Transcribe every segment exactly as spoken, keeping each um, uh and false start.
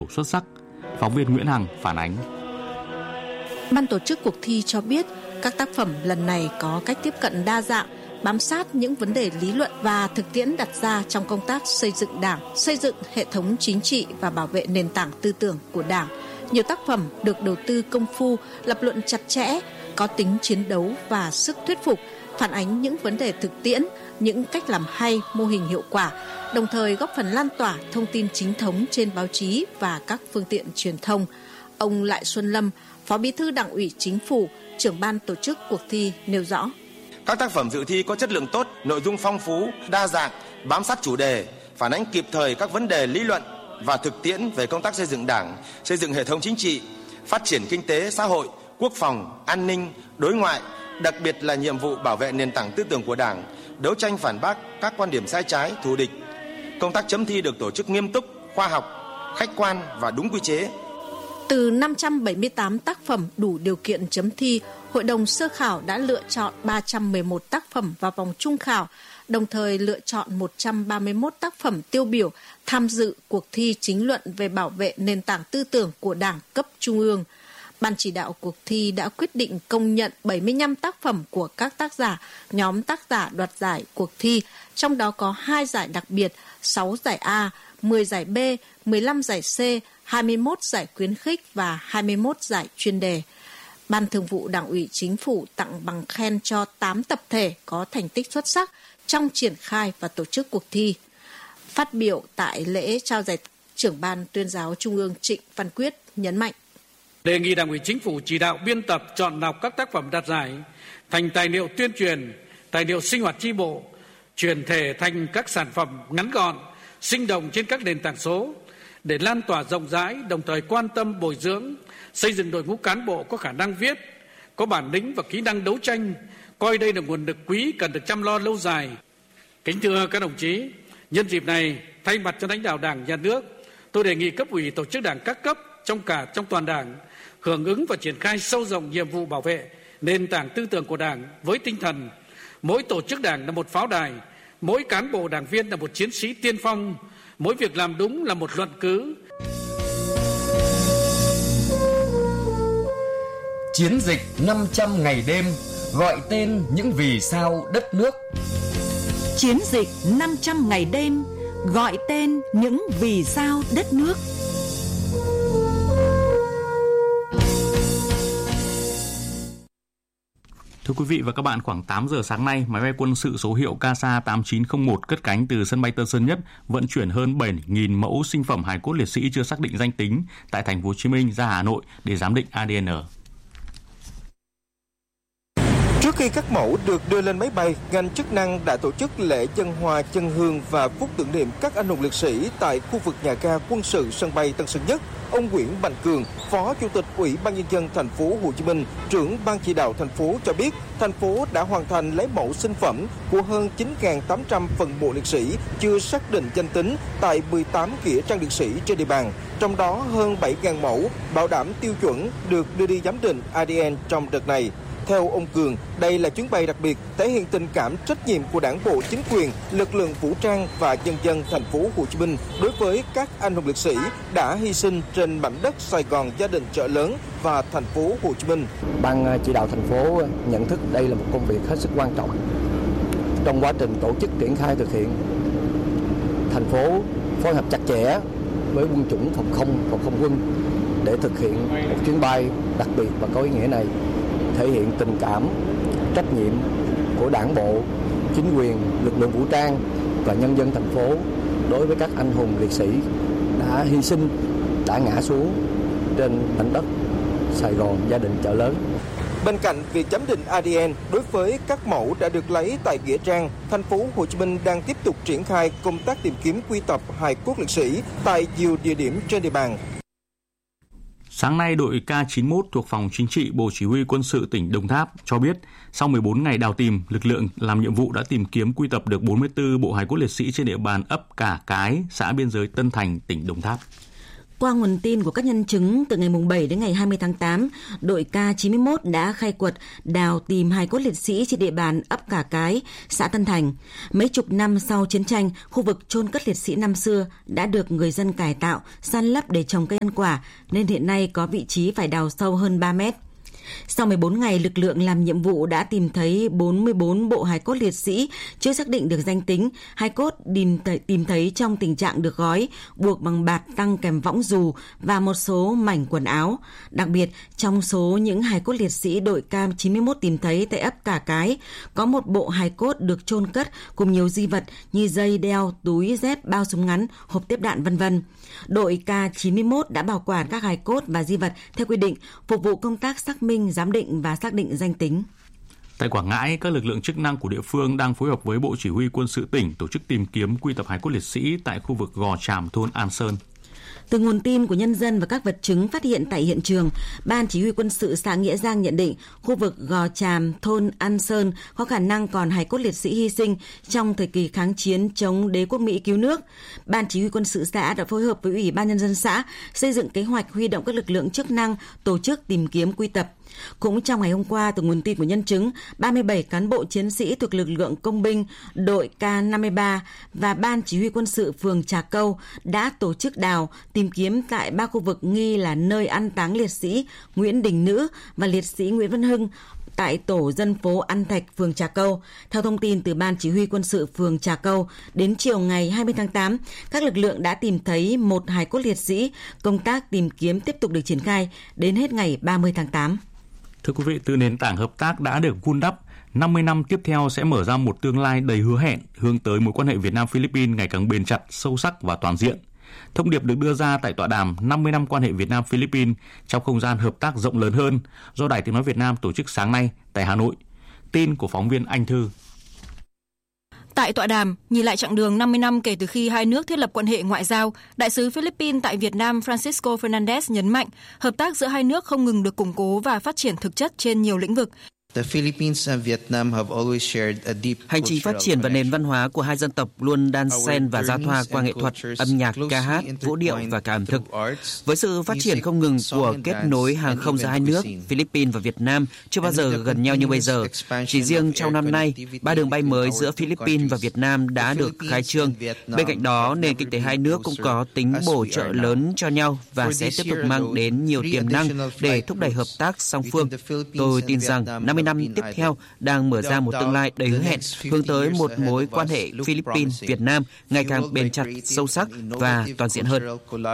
xuất sắc. Phóng viên Nguyễn Hằng phản ánh. Ban tổ chức cuộc thi cho biết các tác phẩm lần này có cách tiếp cận đa dạng, bám sát những vấn đề lý luận và thực tiễn đặt ra trong công tác xây dựng Đảng, xây dựng hệ thống chính trị và bảo vệ nền tảng tư tưởng của Đảng. Nhiều tác phẩm được đầu tư công phu, lập luận chặt chẽ, có tính chiến đấu và sức thuyết phục, phản ánh những vấn đề thực tiễn, những cách làm hay, mô hình hiệu quả, đồng thời góp phần lan tỏa thông tin chính thống trên báo chí và các phương tiện truyền thông. Ông Lại Xuân Lâm, Phó Bí thư Đảng ủy Chính phủ, trưởng ban tổ chức cuộc thi nêu rõ. Các tác phẩm dự thi có chất lượng tốt, nội dung phong phú, đa dạng, bám sát chủ đề, phản ánh kịp thời các vấn đề lý luận và thực tiễn về công tác xây dựng Đảng, xây dựng hệ thống chính trị, phát triển kinh tế, xã hội, quốc phòng, an ninh, đối ngoại, đặc biệt là nhiệm vụ bảo vệ nền tảng tư tưởng của Đảng, đấu tranh phản bác các quan điểm sai trái, thù địch. Công tác chấm thi được tổ chức nghiêm túc, khoa học, khách quan và đúng quy chế. Từ năm trăm bảy mươi tám tác phẩm đủ điều kiện chấm thi, Hội đồng sơ khảo đã lựa chọn ba trăm mười một tác phẩm vào vòng trung khảo, đồng thời lựa chọn một trăm ba mươi mốt tác phẩm tiêu biểu tham dự cuộc thi chính luận về bảo vệ nền tảng tư tưởng của Đảng cấp Trung ương. Ban chỉ đạo cuộc thi đã quyết định công nhận bảy mươi lăm tác phẩm của các tác giả, nhóm tác giả đoạt giải cuộc thi, trong đó có hai giải đặc biệt, sáu giải A, mười giải B, mười lăm giải C, hai mươi mốt giải khuyến khích và hai mươi mốt giải chuyên đề. Ban Thường vụ Đảng ủy Chính phủ tặng bằng khen cho tám tập thể có thành tích xuất sắc trong triển khai và tổ chức cuộc thi. Phát biểu tại lễ trao giải, trưởng Ban Tuyên giáo Trung ương Trịnh Văn Quyết nhấn mạnh. Đề nghị Đảng ủy Chính phủ chỉ đạo biên tập chọn lọc các tác phẩm đạt giải thành tài liệu tuyên truyền, tài liệu sinh hoạt chi bộ, chuyển thể thành các sản phẩm ngắn gọn, sinh động trên các nền tảng số để lan tỏa rộng rãi, đồng thời quan tâm bồi dưỡng, xây dựng đội ngũ cán bộ có khả năng viết, có bản lĩnh và kỹ năng đấu tranh, coi đây là nguồn lực quý cần được chăm lo lâu dài. Kính thưa các đồng chí, nhân dịp này, thay mặt cho lãnh đạo Đảng, Nhà nước, tôi đề nghị cấp ủy tổ chức Đảng các cấp trong cả trong toàn Đảng hưởng ứng và triển khai sâu rộng nhiệm vụ bảo vệ nền tảng tư tưởng của Đảng với tinh thần mỗi tổ chức Đảng là một pháo đài, mỗi cán bộ đảng viên là một chiến sĩ tiên phong, mỗi việc làm đúng là một luận cứ. Chiến dịch năm trăm ngày đêm gọi tên những vì sao đất nước. Chiến dịch năm trăm ngày đêm gọi tên những vì sao đất nước. Thưa quý vị và các bạn, khoảng tám giờ sáng nay, máy bay quân sự số hiệu K S A tám chín không một cất cánh từ sân bay Tân Sơn Nhất, vận chuyển hơn bảy nghìn mẫu sinh phẩm hài cốt liệt sĩ chưa xác định danh tính tại thành phố Hồ Chí Minh ra Hà Nội để giám định a đê en. Trước khi các mẫu được đưa lên máy bay, ngành chức năng đã tổ chức lễ dâng hoa chân hương và phút tưởng niệm các anh hùng liệt sĩ tại khu vực nhà ga quân sự sân bay Tân Sơn Nhất. Ông Nguyễn Mạnh Cường, Phó Chủ tịch Ủy ban Nhân dân thành phố Hồ Chí Minh, trưởng ban chỉ đạo thành phố cho biết, thành phố đã hoàn thành lấy mẫu sinh phẩm của hơn chín nghìn tám trăm phần mộ liệt sĩ chưa xác định danh tính tại mười tám nghĩa trang liệt sĩ trên địa bàn. Trong đó hơn bảy nghìn mẫu bảo đảm tiêu chuẩn được đưa đi giám định a đê en trong đợt này. Theo ông Cường, đây là chuyến bay đặc biệt thể hiện tình cảm, trách nhiệm của Đảng bộ, chính quyền, lực lượng vũ trang và nhân dân thành phố Hồ Chí Minh đối với các anh hùng liệt sĩ đã hy sinh trên mảnh đất Sài Gòn, Gia Định, Chợ Lớn và thành phố Hồ Chí Minh. Ban chỉ đạo thành phố nhận thức đây là một công việc hết sức quan trọng. Trong quá trình tổ chức triển khai thực hiện, thành phố phối hợp chặt chẽ với quân chủng phòng không, phòng không quân để thực hiện một chuyến bay đặc biệt và có ý nghĩa này, thể hiện tình cảm, trách nhiệm của Đảng bộ, chính quyền, lực lượng vũ trang và nhân dân thành phố đối với các anh hùng liệt sĩ đã hy sinh, đã ngã xuống trên mảnh đất Sài Gòn, Gia Định, Chợ Lớn. Bên cạnh việc giám định a đê en đối với các mẫu đã được lấy tại nghĩa trang, thành phố Hồ Chí Minh đang tiếp tục triển khai công tác tìm kiếm quy tập hài cốt liệt sĩ tại nhiều địa điểm trên địa bàn. Sáng nay, đội K chín mốt thuộc Phòng Chính trị Bộ Chỉ huy Quân sự tỉnh Đồng Tháp cho biết, sau mười bốn ngày đào tìm, lực lượng làm nhiệm vụ đã tìm kiếm quy tập được bốn mươi tư bộ hài cốt liệt sĩ trên địa bàn ấp Cả Cái, xã biên giới Tân Thành, tỉnh Đồng Tháp. Qua nguồn tin của các nhân chứng, từ ngày bảy đến ngày hai mươi tháng tám, đội K chín mươi mốt đã khai quật, đào tìm hài cốt liệt sĩ trên địa bàn ấp Cà Cái, xã Tân Thành. Mấy chục năm sau chiến tranh, khu vực chôn cất liệt sĩ năm xưa đã được người dân cải tạo, san lấp để trồng cây ăn quả, nên hiện nay có vị trí phải đào sâu hơn ba mét. Sau mười bốn ngày, lực lượng làm nhiệm vụ đã tìm thấy bốn mươi bốn bộ hài cốt liệt sĩ chưa xác định được danh tính. Hài cốt tìm thấy trong tình trạng được gói, buộc bằng bạt tăng kèm võng dù và một số mảnh quần áo. Đặc biệt, trong số những hài cốt liệt sĩ đội K chín mươi mốt tìm thấy tại ấp Cà Cái, có một bộ hài cốt được chôn cất cùng nhiều di vật như dây đeo, túi, dép, bao súng ngắn, hộp tiếp đạn vân vân. Đội K chín mươi mốt đã bảo quản các hài cốt và di vật theo quy định, phục vụ công tác xác minh, giám định và xác định danh tính. Tại Quảng Ngãi, các lực lượng chức năng của địa phương đang phối hợp với Bộ Chỉ huy Quân sự tỉnh tổ chức tìm kiếm quy tập hài cốt liệt sĩ tại khu vực Gò Tràm, thôn An Sơn. Từ nguồn tin của nhân dân và các vật chứng phát hiện tại hiện trường, Ban Chỉ huy Quân sự xã Nghĩa Giang nhận định khu vực Gò Tràm, thôn An Sơn có khả năng còn hài cốt liệt sĩ hy sinh trong thời kỳ kháng chiến chống đế quốc Mỹ cứu nước. Ban Chỉ huy Quân sự xã đã phối hợp với Ủy ban Nhân dân xã xây dựng kế hoạch huy động các lực lượng chức năng tổ chức tìm kiếm quy tập. Cũng trong ngày hôm qua, từ nguồn tin của nhân chứng, ba mươi bảy cán bộ chiến sĩ thuộc lực lượng công binh, đội K năm mươi ba và Ban Chỉ huy Quân sự phường Trà Câu đã tổ chức đào, tìm kiếm tại ba khu vực nghi là nơi an táng liệt sĩ Nguyễn Đình Nữ và liệt sĩ Nguyễn Văn Hưng tại tổ dân phố An Thạch, phường Trà Câu. Theo thông tin từ Ban Chỉ huy Quân sự phường Trà Câu, đến chiều ngày hai mươi tháng tám, các lực lượng đã tìm thấy một hài cốt liệt sĩ. Công tác tìm kiếm tiếp tục được triển khai đến hết ngày ba mươi tháng tám. Thưa quý vị, từ nền tảng hợp tác đã được vun đắp, năm mươi năm tiếp theo sẽ mở ra một tương lai đầy hứa hẹn, hướng tới mối quan hệ Việt Nam-Philippines ngày càng bền chặt, sâu sắc và toàn diện. Thông điệp được đưa ra tại tọa đàm năm mươi năm quan hệ Việt Nam-Philippines trong không gian hợp tác rộng lớn hơn do Đài Tiếng nói Việt Nam tổ chức sáng nay tại Hà Nội. Tin của phóng viên Anh Thư. Tại tọa đàm, nhìn lại chặng đường năm mươi năm kể từ khi hai nước thiết lập quan hệ ngoại giao, Đại sứ Philippines tại Việt Nam Francisco Fernandez nhấn mạnh, hợp tác giữa hai nước không ngừng được củng cố và phát triển thực chất trên nhiều lĩnh vực. Hành trình phát triển và nền văn hóa của hai dân tộc luôn đan xen và giao thoa qua nghệ thuật, âm nhạc, ca hát, vũ điệu và cả ẩm thực. Với sự phát triển không ngừng của kết nối hàng không giữa hai nước, Philippines và Việt Nam chưa bao giờ gần nhau như bây giờ. Chỉ riêng trong năm nay, ba đường bay mới giữa Philippines và Việt Nam đã được khai trương. Bên cạnh đó, nền kinh tế hai nước cũng có tính bổ trợ lớn cho nhau và sẽ tiếp tục mang đến nhiều tiềm năng để thúc đẩy hợp tác song phương. Tôi tin rằng năm mươi năm tiếp theo đang mở ra một tương lai đầy hứa hẹn, hướng tới một mối quan hệ Philippines-Việt Nam ngày càng bền chặt, sâu sắc và toàn diện hơn.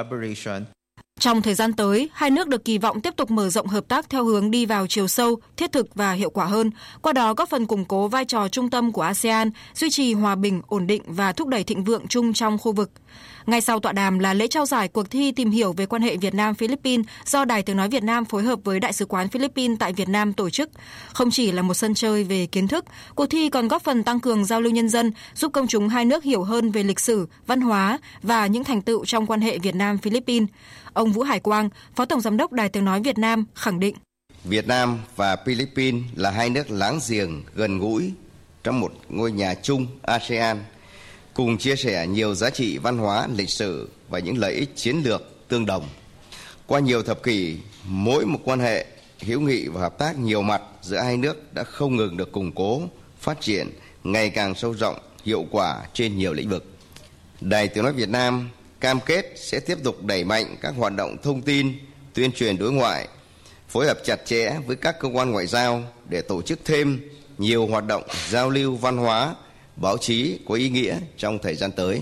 Trong thời gian tới, hai nước được kỳ vọng tiếp tục mở rộng hợp tác theo hướng đi vào chiều sâu, thiết thực và hiệu quả hơn, qua đó góp phần củng cố vai trò trung tâm của a sê an, duy trì hòa bình, ổn định và thúc đẩy thịnh vượng chung trong khu vực. Ngay sau tọa đàm là lễ trao giải cuộc thi tìm hiểu về quan hệ Việt Nam-Philippines do Đài Tiếng nói Việt Nam phối hợp với Đại sứ quán Philippines tại Việt Nam tổ chức. Không chỉ là một sân chơi về kiến thức, cuộc thi còn góp phần tăng cường giao lưu nhân dân, giúp công chúng hai nước hiểu hơn về lịch sử, văn hóa và những thành tựu trong quan hệ Việt Nam-Philippines. Ông Vũ Hải Quang, Phó Tổng Giám đốc Đài Tiếng nói Việt Nam khẳng định: Việt Nam và Philippines là hai nước láng giềng gần gũi trong một ngôi nhà chung a sê an, cùng chia sẻ nhiều giá trị văn hóa, lịch sử và những lợi ích chiến lược tương đồng. Qua nhiều thập kỷ, mỗi một quan hệ hữu nghị và hợp tác nhiều mặt giữa hai nước đã không ngừng được củng cố, phát triển ngày càng sâu rộng, hiệu quả trên nhiều lĩnh vực. Đài Tiếng nói Việt Nam cam kết sẽ tiếp tục đẩy mạnh các hoạt động thông tin, tuyên truyền đối ngoại, phối hợp chặt chẽ với các cơ quan ngoại giao để tổ chức thêm nhiều hoạt động giao lưu văn hóa, báo chí có ý nghĩa trong thời gian tới.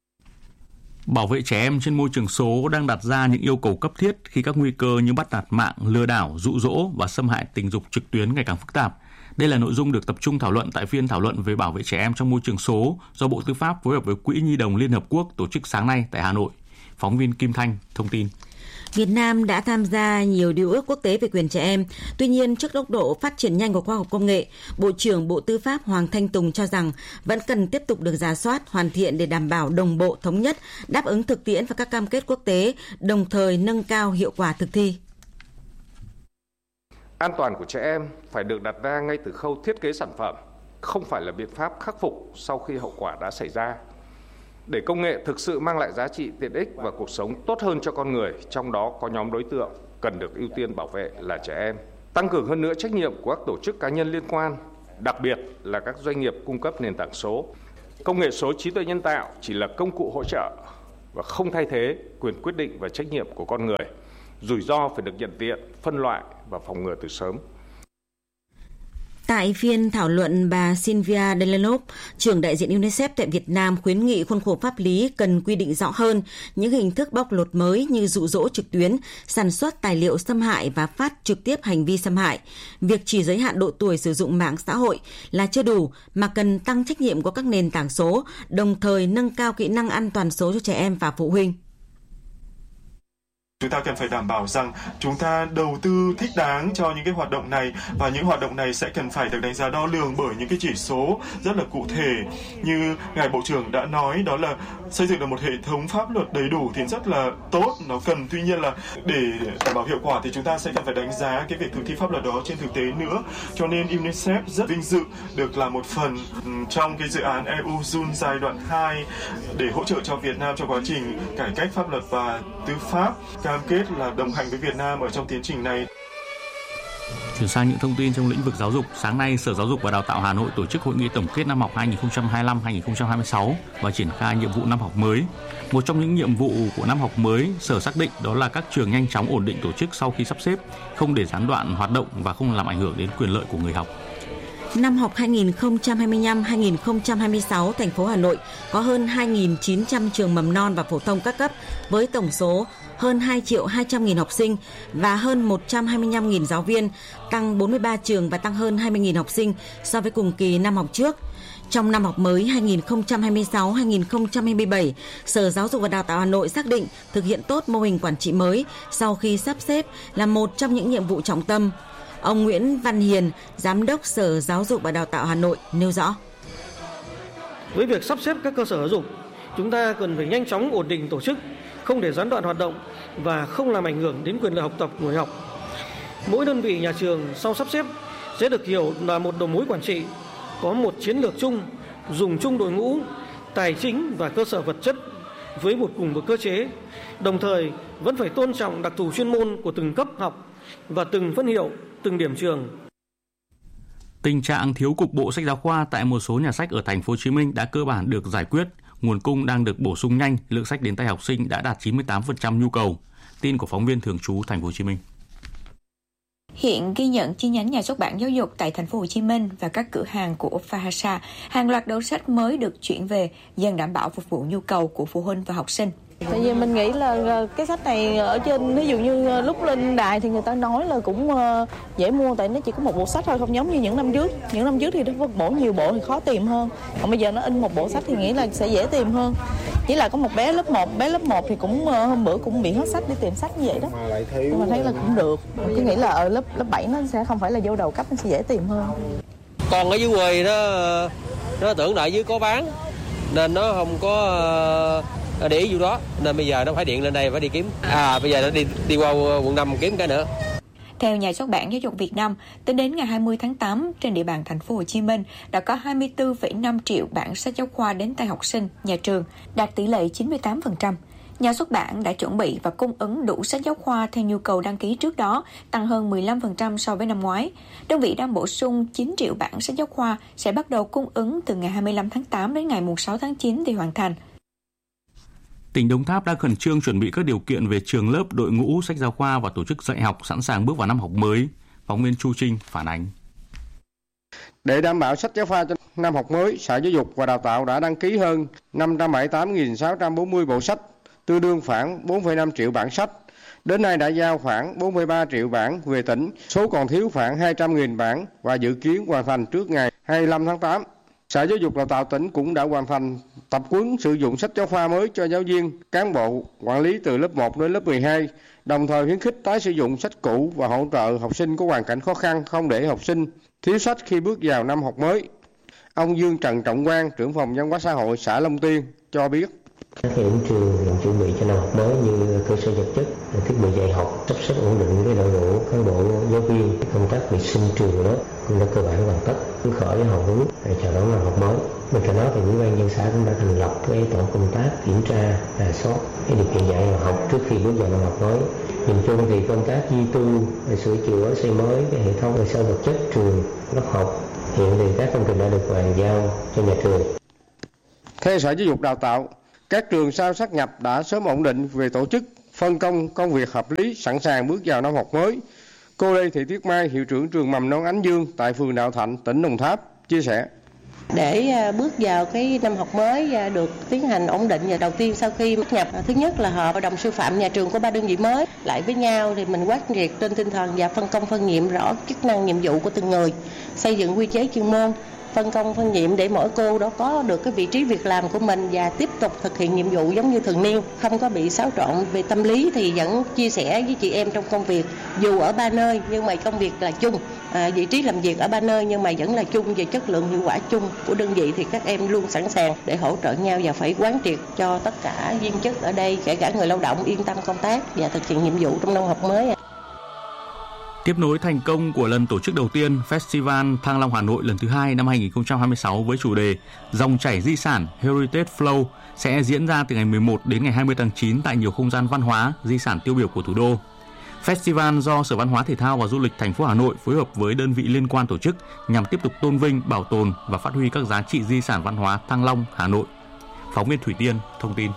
Bảo vệ trẻ em trên môi trường số đang đặt ra những yêu cầu cấp thiết khi các nguy cơ như bắt nạt mạng, lừa đảo, dụ dỗ và xâm hại tình dục trực tuyến ngày càng phức tạp. Đây là nội dung được tập trung thảo luận tại phiên thảo luận về bảo vệ trẻ em trong môi trường số do Bộ Tư pháp phối hợp với Quỹ Nhi đồng Liên Hợp Quốc tổ chức sáng nay tại Hà Nội. Phóng viên Kim Thanh thông tin. Việt Nam đã tham gia nhiều điều ước quốc tế về quyền trẻ em. Tuy nhiên, trước tốc độ phát triển nhanh của khoa học công nghệ, Bộ trưởng Bộ Tư pháp Hoàng Thanh Tùng cho rằng vẫn cần tiếp tục được rà soát, hoàn thiện để đảm bảo đồng bộ, thống nhất, đáp ứng thực tiễn và các cam kết quốc tế, đồng thời nâng cao hiệu quả thực thi. An toàn của trẻ em phải được đặt ra ngay từ khâu thiết kế sản phẩm, không phải là biện pháp khắc phục sau khi hậu quả đã xảy ra. Để công nghệ thực sự mang lại giá trị, tiện ích và cuộc sống tốt hơn cho con người, trong đó có nhóm đối tượng cần được ưu tiên bảo vệ là trẻ em. Tăng cường hơn nữa trách nhiệm của các tổ chức cá nhân liên quan, đặc biệt là các doanh nghiệp cung cấp nền tảng số. Công nghệ số, trí tuệ nhân tạo chỉ là công cụ hỗ trợ và không thay thế quyền quyết định và trách nhiệm của con người. Rủi ro phải được nhận diện, phân loại và phòng ngừa từ sớm. Tại phiên thảo luận, bà Sylvia Delenov, trưởng đại diện UNICEF tại Việt Nam khuyến nghị khuôn khổ pháp lý cần quy định rõ hơn những hình thức bóc lột mới như dụ dỗ trực tuyến, sản xuất tài liệu xâm hại và phát trực tiếp hành vi xâm hại. Việc chỉ giới hạn độ tuổi sử dụng mạng xã hội là chưa đủ mà cần tăng trách nhiệm của các nền tảng số, đồng thời nâng cao kỹ năng an toàn số cho trẻ em và phụ huynh. Chúng ta cần phải đảm bảo rằng chúng ta đầu tư thích đáng cho những cái hoạt động này, và những hoạt động này sẽ cần phải được đánh giá đo lường bởi những cái chỉ số rất là cụ thể. Như ngài Bộ trưởng đã nói, đó là xây dựng được một hệ thống pháp luật đầy đủ thì rất là tốt, nó cần, tuy nhiên là để đảm bảo hiệu quả thì chúng ta sẽ cần phải đánh giá cái việc thực thi pháp luật đó trên thực tế nữa. Cho nên UNICEF rất vinh dự được là một phần trong cái dự án e u June giai đoạn hai để hỗ trợ cho Việt Nam trong quá trình cải cách pháp luật và tư pháp, cam kết là đồng hành với Việt Nam ở trong tiến trình này. Chuyển sang những thông tin trong lĩnh vực giáo dục, sáng nay Sở Giáo dục và Đào tạo Hà Nội tổ chức hội nghị tổng kết năm học hai nghìn không trăm hai mươi lăm hai nghìn không trăm hai mươi sáu và triển khai nhiệm vụ năm học mới. Một trong những nhiệm vụ của năm học mới, Sở xác định đó là các trường nhanh chóng ổn định tổ chức sau khi sắp xếp, không để gián đoạn hoạt động và không làm ảnh hưởng đến quyền lợi của người học. Năm học hai nghìn không trăm hai mươi lăm hai nghìn không trăm hai mươi sáu, thành phố Hà Nội có hơn hai nghìn chín trăm trường mầm non và phổ thông các cấp với tổng số hơn hai triệu hai trăm nghìn học sinh và hơn một trăm hai mươi lăm nghìn giáo viên, tăng bốn mươi ba trường và tăng hơn hai mươi nghìn học sinh so với cùng kỳ năm học trước. Trong năm học mới hai nghìn không trăm hai mươi sáu hai nghìn không trăm hai mươi bảy, Sở Giáo dục và Đào tạo Hà Nội xác định thực hiện tốt mô hình quản trị mới sau khi sắp xếp là một trong những nhiệm vụ trọng tâm. Ông Nguyễn Văn Hiền, Giám đốc Sở Giáo dục và Đào tạo Hà Nội nêu rõ. Với việc sắp xếp các cơ sở giáo dục, chúng ta cần phải nhanh chóng ổn định tổ chức, không để gián đoạn hoạt động và không làm ảnh hưởng đến quyền lợi học tập của người học. Mỗi đơn vị nhà trường sau sắp xếp sẽ được hiểu là một đầu mối quản trị, có một chiến lược chung, dùng chung đội ngũ, tài chính và cơ sở vật chất với một cùng một cơ chế, đồng thời vẫn phải tôn trọng đặc thù chuyên môn của từng cấp học và từng phân hiệu, từng điểm trường. Tình trạng thiếu cục bộ sách giáo khoa tại một số nhà sách ở thành phố Hồ Chí Minh đã cơ bản được giải quyết. Nguồn cung đang được bổ sung nhanh, lượng sách đến tay học sinh đã đạt chín mươi tám phần trăm nhu cầu. Tin của phóng viên thường trú thành phố Hồ Chí Minh. Hiện ghi nhận chi nhánh nhà xuất bản giáo dục tại thành phố Hồ Chí Minh và các cửa hàng của Fahasa, hàng loạt đầu sách mới được chuyển về, dần đảm bảo phục vụ nhu cầu của phụ huynh và học sinh. Tại vì mình nghĩ là cái sách này ở trên, ví dụ như lúc lên đài thì người ta nói là cũng dễ mua, tại nó chỉ có một bộ sách thôi, không giống như những năm trước. Những năm trước thì nó bổ nhiều bộ thì khó tìm hơn, còn bây giờ nó in một bộ sách thì nghĩ là sẽ dễ tìm hơn. Chỉ là có một bé lớp một, bé lớp một thì cũng hôm bữa cũng bị hết sách đi tìm sách như vậy đó. Nhưng mà thấy là cũng được. Cứ nghĩ là ở lớp lớp bảy nó sẽ không phải là vô đầu cấp, nó sẽ dễ tìm hơn. Còn ở dưới quê nó nó tưởng đợi dưới có bán nên nó không có để ý vụ đó, nên bây giờ nó phải điện lên đây phải đi kiếm. À bây giờ nó đi đi qua quận năm kiếm cái nữa. Theo Nhà xuất bản Giáo dục Việt Nam, tính đến ngày hai mươi tháng tám, trên địa bàn thành phố Hồ Chí Minh đã có hai mươi tư phẩy năm triệu bản sách giáo khoa đến tay học sinh, nhà trường, đạt tỷ lệ chín mươi tám phần trăm. Nhà xuất bản đã chuẩn bị và cung ứng đủ sách giáo khoa theo nhu cầu đăng ký trước đó, tăng hơn mười lăm phần trăm so với năm ngoái. Đơn vị đang bổ sung chín triệu bản sách giáo khoa sẽ bắt đầu cung ứng từ ngày hai mươi lăm tháng tám đến ngày sáu tháng chín thì hoàn thành. Tỉnh Đồng Tháp đang khẩn trương chuẩn bị các điều kiện về trường lớp, đội ngũ, sách giáo khoa và tổ chức dạy học sẵn sàng bước vào năm học mới. Phóng viên Chu Trinh phản ánh. Để đảm bảo sách giáo khoa cho năm học mới, Sở Giáo dục và Đào tạo đã đăng ký hơn năm trăm bảy mươi tám nghìn sáu trăm bốn mươi bộ sách, tương đương khoảng bốn phẩy năm triệu bản sách. Đến nay đã giao khoảng bốn phẩy ba triệu bản về tỉnh, số còn thiếu khoảng hai trăm nghìn bản và dự kiến hoàn thành trước ngày hai mươi lăm tháng tám. Sở Giáo dục Đào tạo tỉnh cũng đã hoàn thành tập huấn sử dụng sách giáo khoa mới cho giáo viên, cán bộ, quản lý từ lớp một đến lớp mười hai, đồng thời khuyến khích tái sử dụng sách cũ và hỗ trợ học sinh có hoàn cảnh khó khăn, không để học sinh thiếu sách khi bước vào năm học mới. Ông Dương Trần Trọng Quang, trưởng phòng văn hóa xã hội xã Long Tiên cho biết. Các hệ thống trường hiện chuẩn bị cho năm học mới như cơ sở vật chất, thiết bị dạy học, sắp xếp ổn định với đội ngũ cán bộ giáo viên, công tác vệ sinh trường lớp cũng đã cơ bản hoàn tất, phấn khởi hào hứng chào đón năm học mới. Bên cạnh đó thì ủy ban nhân xã cũng đã thành lập cái tổ công tác kiểm tra, rà soát cái điều kiện dạy và học trước khi bước vào năm học mới. Nhìn chung thì công tác duy tu, sửa chữa, xây mới cái hệ thống cơ sở vật chất trường, lớp học hiện thì các công trình đã được bàn giao cho nhà trường. Theo Sở Giáo dục Đào tạo, các trường sau sát nhập đã sớm ổn định về tổ chức, phân công công việc hợp lý, sẵn sàng bước vào năm học mới. Cô Lê Thị Tuyết Mai, hiệu trưởng trường mầm non Ánh Dương tại phường Đạo Thạnh, tỉnh Đồng Tháp chia sẻ. Để bước vào cái năm học mới được tiến hành ổn định, và đầu tiên sau khi bắt nhập, thứ nhất là họp hội đồng sư phạm nhà trường của ba đơn vị mới lại với nhau thì mình quán triệt trên tinh thần và phân công phân nhiệm rõ chức năng nhiệm vụ của từng người, xây dựng quy chế chuyên môn, phân công phân nhiệm để mỗi cô đó có được cái vị trí việc làm của mình và tiếp tục thực hiện nhiệm vụ giống như thường niên, không có bị xáo trộn về tâm lý. Thì vẫn chia sẻ với chị em trong công việc, dù ở ba nơi nhưng mà công việc là chung, à, vị trí làm việc ở ba nơi nhưng mà vẫn là chung về chất lượng hiệu quả chung của đơn vị, thì các em luôn sẵn sàng để hỗ trợ nhau và phải quán triệt cho tất cả viên chức ở đây, kể cả người lao động, yên tâm công tác và thực hiện nhiệm vụ trong năm học mới. Tiếp nối thành công của lần tổ chức đầu tiên, Festival Thăng Long Hà Nội lần thứ hai năm hai không hai sáu với chủ đề Dòng chảy di sản Heritage Flow sẽ diễn ra từ ngày mười một đến ngày hai mươi tháng chín tại nhiều không gian văn hóa, di sản tiêu biểu của thủ đô. Festival do Sở Văn hóa Thể thao và Du lịch thành phố Hà Nội phối hợp với đơn vị liên quan tổ chức nhằm tiếp tục tôn vinh, bảo tồn và phát huy các giá trị di sản văn hóa Thăng Long Hà Nội. Phóng viên Thủy Tiên thông tin.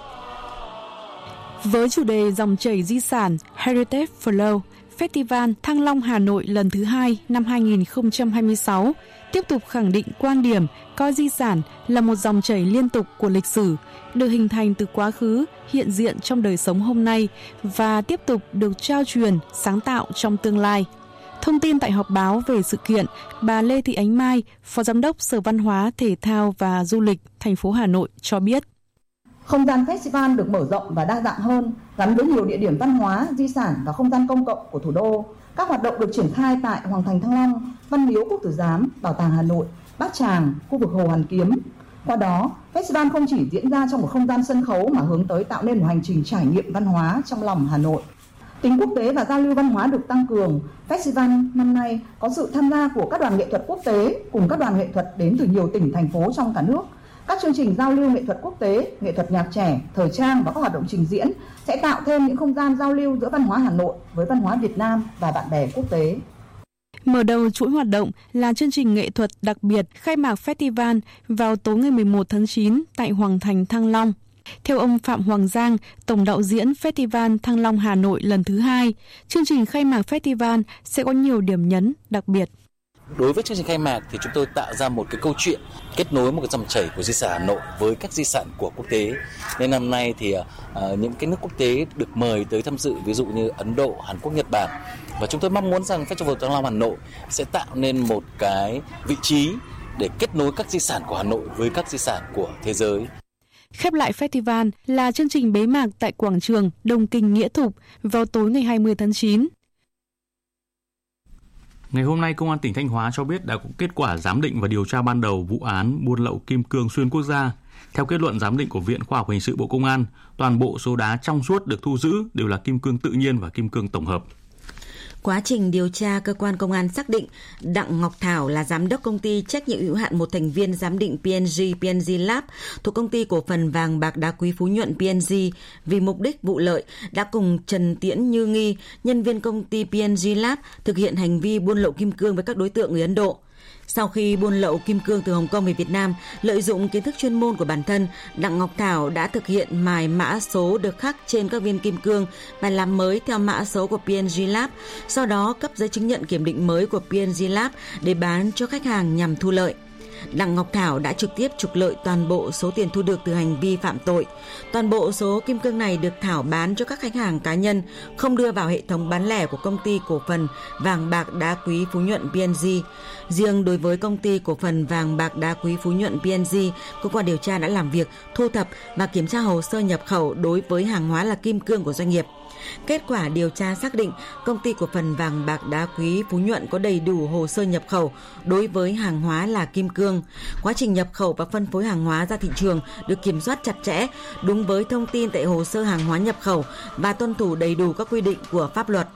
Với chủ đề Dòng chảy di sản Heritage Flow, Festival Thăng Long Hà Nội lần thứ hai năm hai không hai sáu tiếp tục khẳng định quan điểm coi di sản là một dòng chảy liên tục của lịch sử, được hình thành từ quá khứ, hiện diện trong đời sống hôm nay và tiếp tục được trao truyền, sáng tạo trong tương lai. Thông tin tại họp báo về sự kiện, bà Lê Thị Ánh Mai, Phó Giám đốc Sở Văn hóa, Thể thao và Du lịch thành phố Hà Nội cho biết. Không gian festival được mở rộng và đa dạng hơn, gắn với nhiều địa điểm văn hóa, di sản và không gian công cộng của thủ đô. Các hoạt động được triển khai tại Hoàng thành Thăng Long, Văn miếu Quốc tử Giám, Bảo tàng Hà Nội, Bát Tràng, khu vực Hồ Hoàn Kiếm. Qua đó, festival không chỉ diễn ra trong một không gian sân khấu mà hướng tới tạo nên một hành trình trải nghiệm văn hóa trong lòng Hà Nội. Tính quốc tế và giao lưu văn hóa được tăng cường. Festival năm nay có sự tham gia của các đoàn nghệ thuật quốc tế cùng các đoàn nghệ thuật đến từ nhiều tỉnh, thành phố trong cả nước. Các chương trình giao lưu nghệ thuật quốc tế, nghệ thuật nhạc trẻ, thời trang và các hoạt động trình diễn sẽ tạo thêm những không gian giao lưu giữa văn hóa Hà Nội với văn hóa Việt Nam và bạn bè quốc tế. Mở đầu chuỗi hoạt động là chương trình nghệ thuật đặc biệt khai mạc festival vào tối ngày mười một tháng chín tại Hoàng thành Thăng Long. Theo ông Phạm Hoàng Giang, tổng đạo diễn Festival Thăng Long Hà Nội lần thứ hai, chương trình khai mạc festival sẽ có nhiều điểm nhấn đặc biệt. Đối với chương trình khai mạc thì chúng tôi tạo ra một cái câu chuyện kết nối một cái dòng chảy của di sản Hà Nội với các di sản của quốc tế. Nên năm nay thì uh, những cái nước quốc tế được mời tới tham dự, ví dụ như Ấn Độ, Hàn Quốc, Nhật Bản. Và chúng tôi mong muốn rằng Festival Thăng Long Hà Nội sẽ tạo nên một cái vị trí để kết nối các di sản của Hà Nội với các di sản của thế giới. Khép lại festival là chương trình bế mạc tại quảng trường Đông Kinh Nghĩa Thục vào tối ngày hai mươi tháng chín. Ngày hôm nay, Công an tỉnh Thanh Hóa cho biết đã có kết quả giám định và điều tra ban đầu vụ án buôn lậu kim cương xuyên quốc gia. Theo kết luận giám định của Viện Khoa học Hình sự Bộ Công an, toàn bộ số đá trong suốt được thu giữ đều là kim cương tự nhiên và kim cương tổng hợp. Quá trình điều tra, cơ quan công an xác định Đặng Ngọc Thảo là giám đốc công ty trách nhiệm hữu hạn một thành viên giám định pê en giê pê en giê Lab thuộc công ty cổ phần vàng bạc đá quý Phú Nhuận pê en giê vì mục đích vụ lợi đã cùng Trần Tiễn Như Nghi, nhân viên công ty pê en giê Lab thực hiện hành vi buôn lậu kim cương với các đối tượng người Ấn Độ. Sau khi buôn lậu kim cương từ Hồng Kông về Việt Nam, lợi dụng kiến thức chuyên môn của bản thân, Đặng Ngọc Thảo đã thực hiện mài mã số được khắc trên các viên kim cương và làm mới theo mã số của pê en giê Lab, sau đó cấp giấy chứng nhận kiểm định mới của pê en giê Lab để bán cho khách hàng nhằm thu lợi. Đặng Ngọc Thảo đã trực tiếp trục lợi toàn bộ số tiền thu được từ hành vi phạm tội. Toàn bộ số kim cương này được Thảo bán cho các khách hàng cá nhân, không đưa vào hệ thống bán lẻ của công ty cổ phần vàng bạc đá quý Phú Nhuận pê en giê. Riêng đối với công ty cổ phần vàng bạc đá quý Phú Nhuận pê en giê, cơ quan điều tra đã làm việc, thu thập và kiểm tra hồ sơ nhập khẩu đối với hàng hóa là kim cương của doanh nghiệp. Kết quả điều tra xác định công ty cổ phần vàng bạc đá quý Phú Nhuận có đầy đủ hồ sơ nhập khẩu đối với hàng hóa là kim cương. phương. Quá trình nhập khẩu và phân phối hàng hóa ra thị trường được kiểm soát chặt chẽ, đúng với thông tin tại hồ sơ hàng hóa nhập khẩu và tuân thủ đầy đủ các quy định của pháp luật.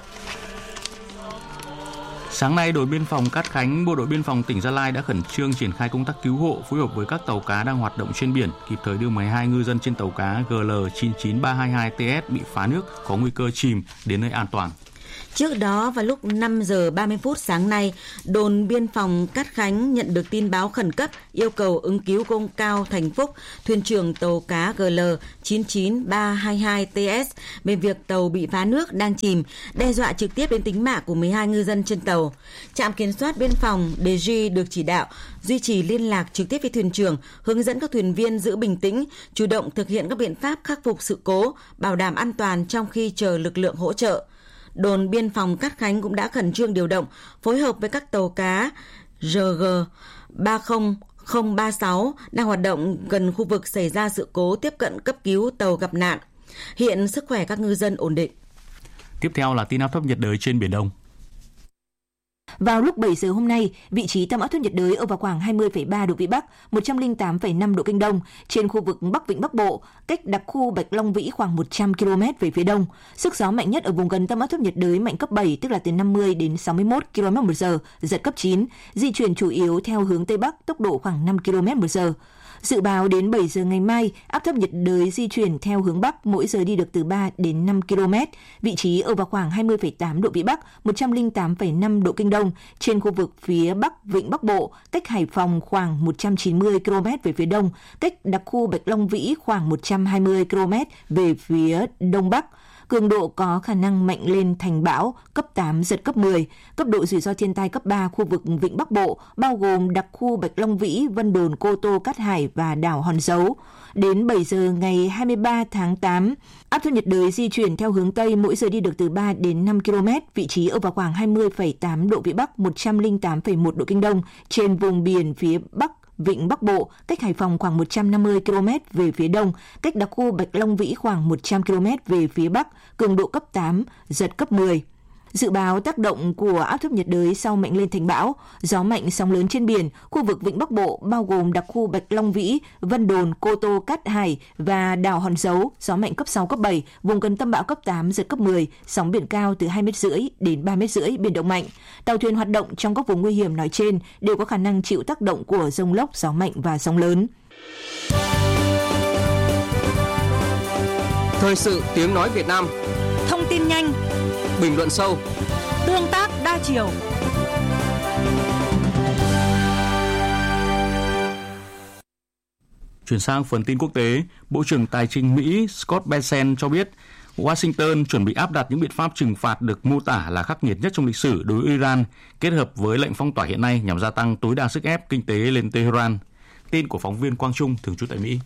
Sáng nay, đồn biên phòng Cát Khánh, Bộ đội biên phòng tỉnh Gia Lai đã khẩn trương triển khai công tác cứu hộ, phối hợp với các tàu cá đang hoạt động trên biển, kịp thời đưa mười hai ngư dân trên tàu cá G L chín chín ba hai hai T S bị phá nước có nguy cơ chìm đến nơi an toàn. Trước đó, vào lúc năm giờ ba mươi phút sáng nay, đồn biên phòng Cát Khánh nhận được tin báo khẩn cấp yêu cầu ứng cứu công Cao Thành Phúc, thuyền trưởng tàu cá G L chín chín ba hai hai T S về việc tàu bị phá nước đang chìm, đe dọa trực tiếp đến tính mạng của mười hai ngư dân trên tàu. Trạm kiểm soát biên phòng Đề Duy được chỉ đạo duy trì liên lạc trực tiếp với thuyền trưởng, hướng dẫn các thuyền viên giữ bình tĩnh, chủ động thực hiện các biện pháp khắc phục sự cố, bảo đảm an toàn trong khi chờ lực lượng hỗ trợ. Đồn biên phòng Cát Khánh cũng đã khẩn trương điều động, phối hợp với các tàu cá R G ba không không ba sáu đang hoạt động gần khu vực xảy ra sự cố tiếp cận cấp cứu tàu gặp nạn. Hiện sức khỏe các ngư dân ổn định. Tiếp theo là tin áp thấp nhiệt đới trên Biển Đông. Vào lúc bảy giờ hôm nay, vị trí tâm áp thấp nhiệt đới ở vào khoảng hai mươi phẩy ba độ Vĩ Bắc, một trăm lẻ tám phẩy năm độ Kinh Đông, trên khu vực Bắc Vịnh Bắc Bộ, cách đặc khu Bạch Long Vĩ khoảng một trăm ki lô mét về phía đông. Sức gió mạnh nhất ở vùng gần tâm áp thấp nhiệt đới mạnh cấp bảy, tức là từ năm mươi đến sáu mươi mốt ki lô mét một giờ, giật cấp chín, di chuyển chủ yếu theo hướng Tây Bắc, tốc độ khoảng năm ki lô mét một giờ. Dự báo đến bảy giờ ngày mai, áp thấp nhiệt đới di chuyển theo hướng Bắc, mỗi giờ đi được từ ba đến năm ki lô mét, vị trí ở vào khoảng hai mươi phẩy tám độ Vĩ Bắc, một trăm lẻ tám phẩy năm độ Kinh Đông, trên khu vực phía Bắc Vịnh Bắc Bộ, cách Hải Phòng khoảng một trăm chín mươi ki lô mét về phía đông, cách đặc khu Bạch Long Vĩ khoảng một trăm hai mươi ki lô mét về phía đông bắc. Cường độ có khả năng mạnh lên thành bão, cấp tám, giật cấp mười. Cấp độ rủi ro thiên tai cấp ba khu vực Vịnh Bắc Bộ, bao gồm đặc khu Bạch Long Vĩ, Vân Đồn, Cô Tô, Cát Hải và đảo Hòn Dấu. Đến bảy giờ ngày hai mươi ba tháng tám, áp thấp nhiệt đới di chuyển theo hướng Tây, mỗi giờ đi được từ ba đến năm ki lô mét, vị trí ở vào khoảng hai mươi phẩy tám độ Vĩ Bắc, một trăm lẻ tám phẩy một độ Kinh Đông, trên vùng biển phía Bắc Vịnh Bắc Bộ, cách Hải Phòng khoảng một trăm năm mươi ki lô mét về phía đông, cách đặc khu Bạch Long Vĩ khoảng một trăm ki lô mét về phía bắc, cường độ cấp tám, giật cấp mười. Dự báo tác động của áp thấp nhiệt đới sau mạnh lên thành bão, gió mạnh sóng lớn trên biển, khu vực Vịnh Bắc Bộ bao gồm đặc khu Bạch Long Vĩ, Vân Đồn, Cô Tô, Cát Hải và đảo Hòn Dấu, gió mạnh cấp sáu, cấp bảy, vùng gần tâm bão cấp tám, giật cấp mười, sóng biển cao từ hai mét rưỡi đến ba mét rưỡi, biển động mạnh. Tàu thuyền hoạt động trong các vùng nguy hiểm nói trên đều có khả năng chịu tác động của dông lốc, gió mạnh và sóng lớn. Thời sự tiếng nói Việt Nam. Thông tin nhanh, bình luận sâu, tương tác đa chiều. Chuyển sang phần tin quốc tế, Bộ trưởng Tài chính Mỹ Scott Bessent cho biết Washington chuẩn bị áp đặt những biện pháp trừng phạt được mô tả là khắc nghiệt nhất trong lịch sử đối với Iran, kết hợp với lệnh phong tỏa hiện nay nhằm gia tăng tối đa sức ép kinh tế lên Tehran. Tin của phóng viên Quang Trung thường trú tại Mỹ.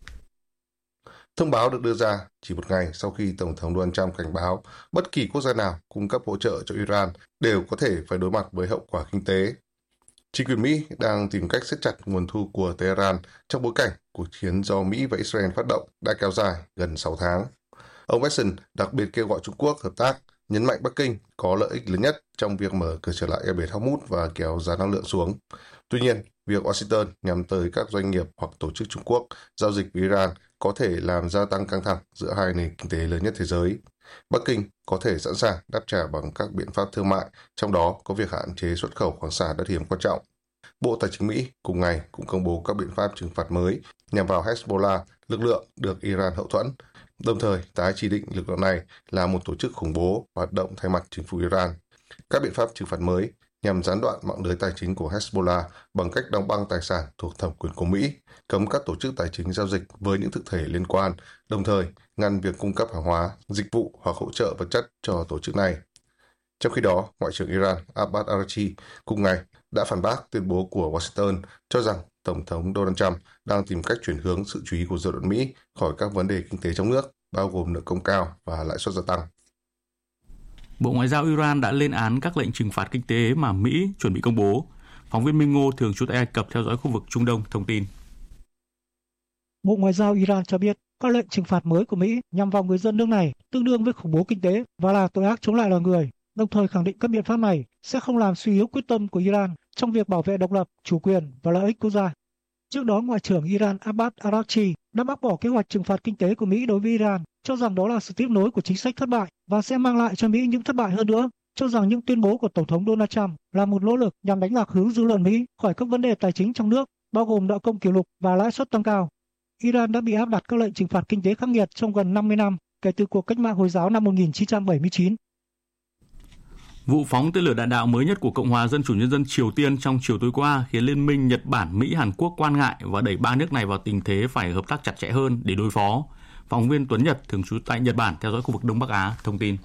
Thông báo được đưa ra chỉ một ngày sau khi Tổng thống Donald Trump cảnh báo bất kỳ quốc gia nào cung cấp hỗ trợ cho Iran đều có thể phải đối mặt với hậu quả kinh tế. Chính quyền Mỹ đang tìm cách siết chặt nguồn thu của Tehran trong bối cảnh cuộc chiến do Mỹ và Israel phát động đã kéo dài gần sáu tháng. Ông Bessent đặc biệt kêu gọi Trung Quốc hợp tác, nhấn mạnh Bắc Kinh có lợi ích lớn nhất trong việc mở cửa trở lại eo biển Hormuz và kéo giá năng lượng xuống. Tuy nhiên, việc Washington nhắm tới các doanh nghiệp hoặc tổ chức Trung Quốc giao dịch với Iran có thể làm gia tăng căng thẳng giữa hai nền kinh tế lớn nhất thế giới. Bắc Kinh có thể sẵn sàng đáp trả bằng các biện pháp thương mại, trong đó có việc hạn chế xuất khẩu khoáng sản đất hiếm quan trọng. Bộ Tài chính Mỹ cùng ngày cũng công bố các biện pháp trừng phạt mới nhằm vào Hezbollah, lực lượng được Iran hậu thuẫn, đồng thời tái chỉ định lực lượng này là một tổ chức khủng bố hoạt động thay mặt chính phủ Iran. Các biện pháp trừng phạt mới nhằm gián đoạn mạng lưới tài chính của Hezbollah bằng cách đóng băng tài sản thuộc thẩm quyền của Mỹ, cấm các tổ chức tài chính giao dịch với những thực thể liên quan, đồng thời ngăn việc cung cấp hàng hóa, dịch vụ hoặc hỗ trợ vật chất cho tổ chức này. Trong khi đó, Ngoại trưởng Iran Abbas Araghchi cùng ngày đã phản bác tuyên bố của Washington cho rằng Tổng thống Donald Trump đang tìm cách chuyển hướng sự chú ý của dư luận Mỹ khỏi các vấn đề kinh tế trong nước, bao gồm nợ công cao và lãi suất gia tăng. Bộ Ngoại giao Iran đã lên án các lệnh trừng phạt kinh tế mà Mỹ chuẩn bị công bố. Phóng viên Minh Ngô thường trú tại Ai Cập theo dõi khu vực Trung Đông thông tin. Bộ Ngoại giao Iran cho biết các lệnh trừng phạt mới của Mỹ nhằm vào người dân nước này tương đương với khủng bố kinh tế và là tội ác chống lại loài người, đồng thời khẳng định các biện pháp này sẽ không làm suy yếu quyết tâm của Iran trong việc bảo vệ độc lập, chủ quyền và lợi ích quốc gia. Trước đó, Ngoại trưởng Iran Abbas Araghchi đã bác bỏ kế hoạch trừng phạt kinh tế của Mỹ đối với Iran, cho rằng đó là sự tiếp nối của chính sách thất bại và sẽ mang lại cho Mỹ những thất bại hơn nữa, cho rằng những tuyên bố của Tổng thống Donald Trump là một nỗ lực nhằm đánh lạc hướng dư luận Mỹ khỏi các vấn đề tài chính trong nước, bao gồm nợ công kỷ lục và lãi suất tăng cao. Iran đã bị áp đặt các lệnh trừng phạt kinh tế khắc nghiệt trong gần năm mươi năm kể từ cuộc cách mạng Hồi giáo năm một nghìn chín trăm bảy mươi chín. Vụ phóng tên lửa đạn đạo mới nhất của Cộng hòa Dân chủ Nhân dân Triều Tiên trong chiều tối qua khiến Liên minh Nhật Bản, Mỹ, Hàn Quốc quan ngại và đẩy ba nước này vào tình thế phải hợp tác chặt chẽ hơn để đối phó. Phóng viên Tuấn Nhật, thường trú tại Nhật Bản, theo dõi khu vực Đông Bắc Á, thông tin.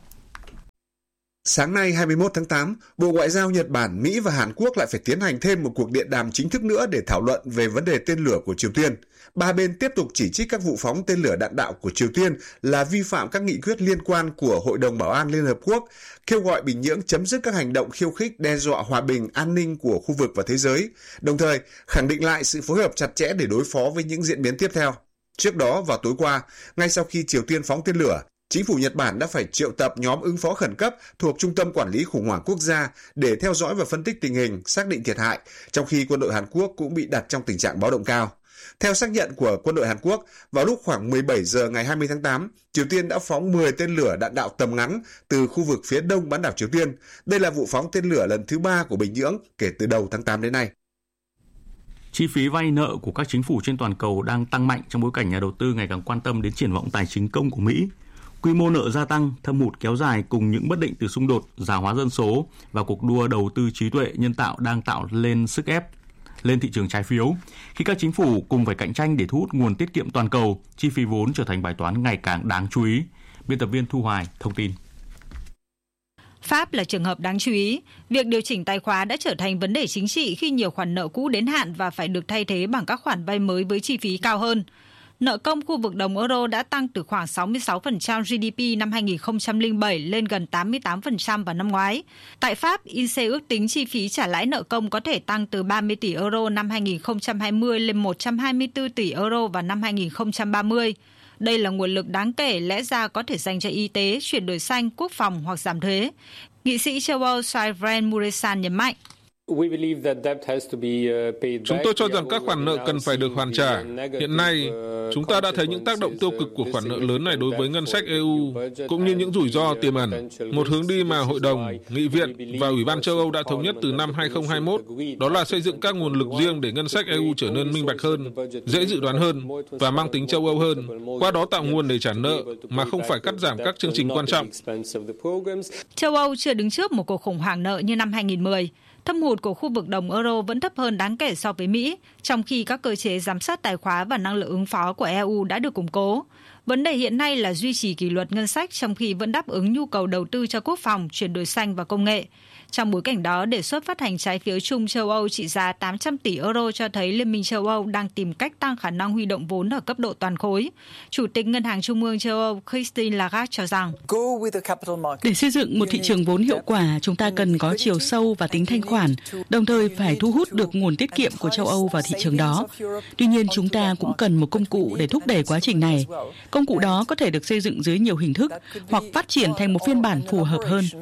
Sáng nay hai mươi mốt tháng tám, Bộ Ngoại giao Nhật Bản, Mỹ và Hàn Quốc lại phải tiến hành thêm một cuộc điện đàm chính thức nữa để thảo luận về vấn đề tên lửa của Triều Tiên. Ba bên tiếp tục chỉ trích các vụ phóng tên lửa đạn đạo của Triều Tiên là vi phạm các nghị quyết liên quan của Hội đồng Bảo an Liên Hợp Quốc, kêu gọi Bình Nhưỡng chấm dứt các hành động khiêu khích đe dọa hòa bình, an ninh của khu vực và thế giới, đồng thời khẳng định lại sự phối hợp chặt chẽ để đối phó với những diễn biến tiếp theo. Trước đó, vào tối qua, ngay sau khi Triều Tiên phóng tên lửa, Chính phủ Nhật Bản đã phải triệu tập nhóm ứng phó khẩn cấp thuộc Trung tâm Quản lý Khủng hoảng Quốc gia để theo dõi và phân tích tình hình, xác định thiệt hại, trong khi quân đội Hàn Quốc cũng bị đặt trong tình trạng báo động cao. Theo xác nhận của quân đội Hàn Quốc, vào lúc khoảng mười bảy giờ ngày hai mươi tháng tám, Triều Tiên đã phóng mười tên lửa đạn đạo tầm ngắn từ khu vực phía đông bán đảo Triều Tiên. Đây là vụ phóng tên lửa lần thứ ba của Bình Nhưỡng kể từ đầu tháng tám đến nay. Chi phí vay nợ của các chính phủ trên toàn cầu đang tăng mạnh trong bối cảnh nhà đầu tư ngày càng quan tâm đến triển vọng tài chính công của Mỹ. Quy mô nợ gia tăng, thâm hụt kéo dài cùng những bất định từ xung đột, già hóa dân số và cuộc đua đầu tư trí tuệ nhân tạo đang tạo lên sức ép lên thị trường trái phiếu. Khi các chính phủ cùng phải cạnh tranh để thu hút nguồn tiết kiệm toàn cầu, chi phí vốn trở thành bài toán ngày càng đáng chú ý. Biên tập viên Thu Hoài thông tin. Pháp là trường hợp đáng chú ý. Việc điều chỉnh tài khóa đã trở thành vấn đề chính trị khi nhiều khoản nợ cũ đến hạn và phải được thay thế bằng các khoản vay mới với chi phí cao hơn. Nợ công khu vực đồng euro đã tăng từ khoảng sáu mươi sáu phần trăm giê đê pê năm hai nghìn không trăm lẻ bảy lên gần tám mươi tám phần trăm vào năm ngoái. Tại Pháp, i en xê ước tính chi phí trả lãi nợ công có thể tăng từ ba mươi tỷ euro năm hai nghìn không trăm hai mươi lên một trăm hai mươi tư tỷ euro vào năm hai nghìn không trăm ba mươi. Đây là nguồn lực đáng kể lẽ ra có thể dành cho y tế, chuyển đổi xanh, quốc phòng hoặc giảm thuế. Nghị sĩ châu Âu Sylvain Muresan nhấn mạnh. Chúng tôi cho rằng các khoản nợ cần phải được hoàn trả. Hiện nay, chúng ta đã thấy những tác động tiêu cực của khoản nợ lớn này đối với ngân sách e u, cũng như những rủi ro tiềm ẩn. Một hướng đi mà Hội đồng, Nghị viện và Ủy ban châu Âu đã thống nhất từ năm hai nghìn không trăm hai mươi mốt, đó là xây dựng các nguồn lực riêng để ngân sách e u trở nên minh bạch hơn, dễ dự đoán hơn và mang tính châu Âu hơn, qua đó tạo nguồn để trả nợ mà không phải cắt giảm các chương trình quan trọng. Châu Âu chưa đứng trước một cuộc khủng hoảng nợ như năm hai nghìn không trăm mười. Thâm hụt của khu vực đồng euro vẫn thấp hơn đáng kể so với Mỹ, trong khi các cơ chế giám sát tài khóa và năng lực ứng phó của e u đã được củng cố. Vấn đề hiện nay là duy trì kỷ luật ngân sách trong khi vẫn đáp ứng nhu cầu đầu tư cho quốc phòng, chuyển đổi xanh và công nghệ. Trong bối cảnh đó, đề xuất phát hành trái phiếu chung châu Âu trị giá tám trăm tỷ euro cho thấy Liên minh châu Âu đang tìm cách tăng khả năng huy động vốn ở cấp độ toàn khối. Chủ tịch Ngân hàng Trung ương châu Âu Christine Lagarde cho rằng, để xây dựng một thị trường vốn hiệu quả, chúng ta cần có chiều sâu và tính thanh khoản, đồng thời phải thu hút được nguồn tiết kiệm của châu Âu vào thị trường đó. Tuy nhiên, chúng ta cũng cần một công cụ để thúc đẩy quá trình này. Công cụ đó có thể được xây dựng dưới nhiều hình thức hoặc phát triển thành một phiên bản phù hợp hơn.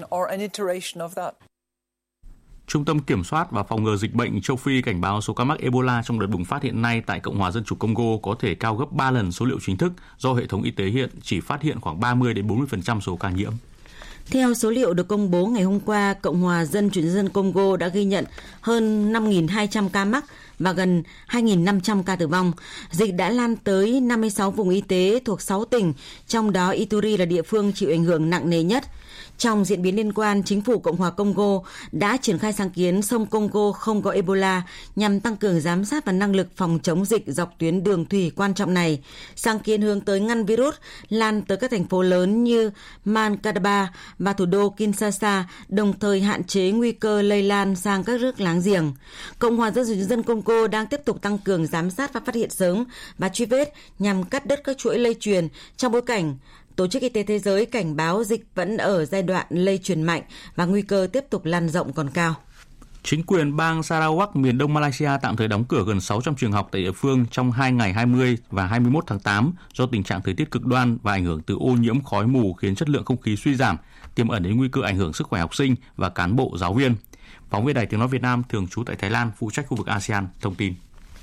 Trung tâm Kiểm soát và Phòng ngừa Dịch bệnh châu Phi cảnh báo số ca mắc Ebola trong đợt bùng phát hiện nay tại Cộng hòa Dân chủ Congo có thể cao gấp ba lần số liệu chính thức do hệ thống y tế hiện chỉ phát hiện khoảng ba mươi đến bốn mươi phần trăm số ca nhiễm. Theo số liệu được công bố ngày hôm qua, Cộng hòa Dân chủ Nhân dân Congo đã ghi nhận hơn năm nghìn hai trăm ca mắc và gần hai nghìn năm trăm ca tử vong. Dịch đã lan tới năm mươi sáu vùng y tế thuộc sáu tỉnh, trong đó Ituri là địa phương chịu ảnh hưởng nặng nề nhất. Trong diễn biến liên quan, chính phủ Cộng hòa Congo đã triển khai sáng kiến sông Congo không có Ebola nhằm tăng cường giám sát và năng lực phòng chống dịch dọc tuyến đường thủy quan trọng này. Sáng kiến hướng tới ngăn virus lan tới các thành phố lớn như Mankadaba và thủ đô Kinshasa, đồng thời hạn chế nguy cơ lây lan sang các nước láng giềng. Cộng hòa Dân chủ Nhân dân Congo đang tiếp tục tăng cường giám sát và phát hiện sớm và truy vết nhằm cắt đứt các chuỗi lây truyền trong bối cảnh Tổ chức Y tế Thế giới cảnh báo dịch vẫn ở giai đoạn lây truyền mạnh và nguy cơ tiếp tục lan rộng còn cao. Chính quyền bang Sarawak miền đông Malaysia tạm thời đóng cửa gần sáu trăm trường học tại địa phương trong hai ngày hai mươi và hai mươi mốt tháng tám do tình trạng thời tiết cực đoan và ảnh hưởng từ ô nhiễm khói mù khiến chất lượng không khí suy giảm, tiềm ẩn đến nguy cơ ảnh hưởng sức khỏe học sinh và cán bộ giáo viên. Phóng viên Đài Tiếng nói Việt Nam thường trú tại Thái Lan, phụ trách khu vực a sê an thông tin.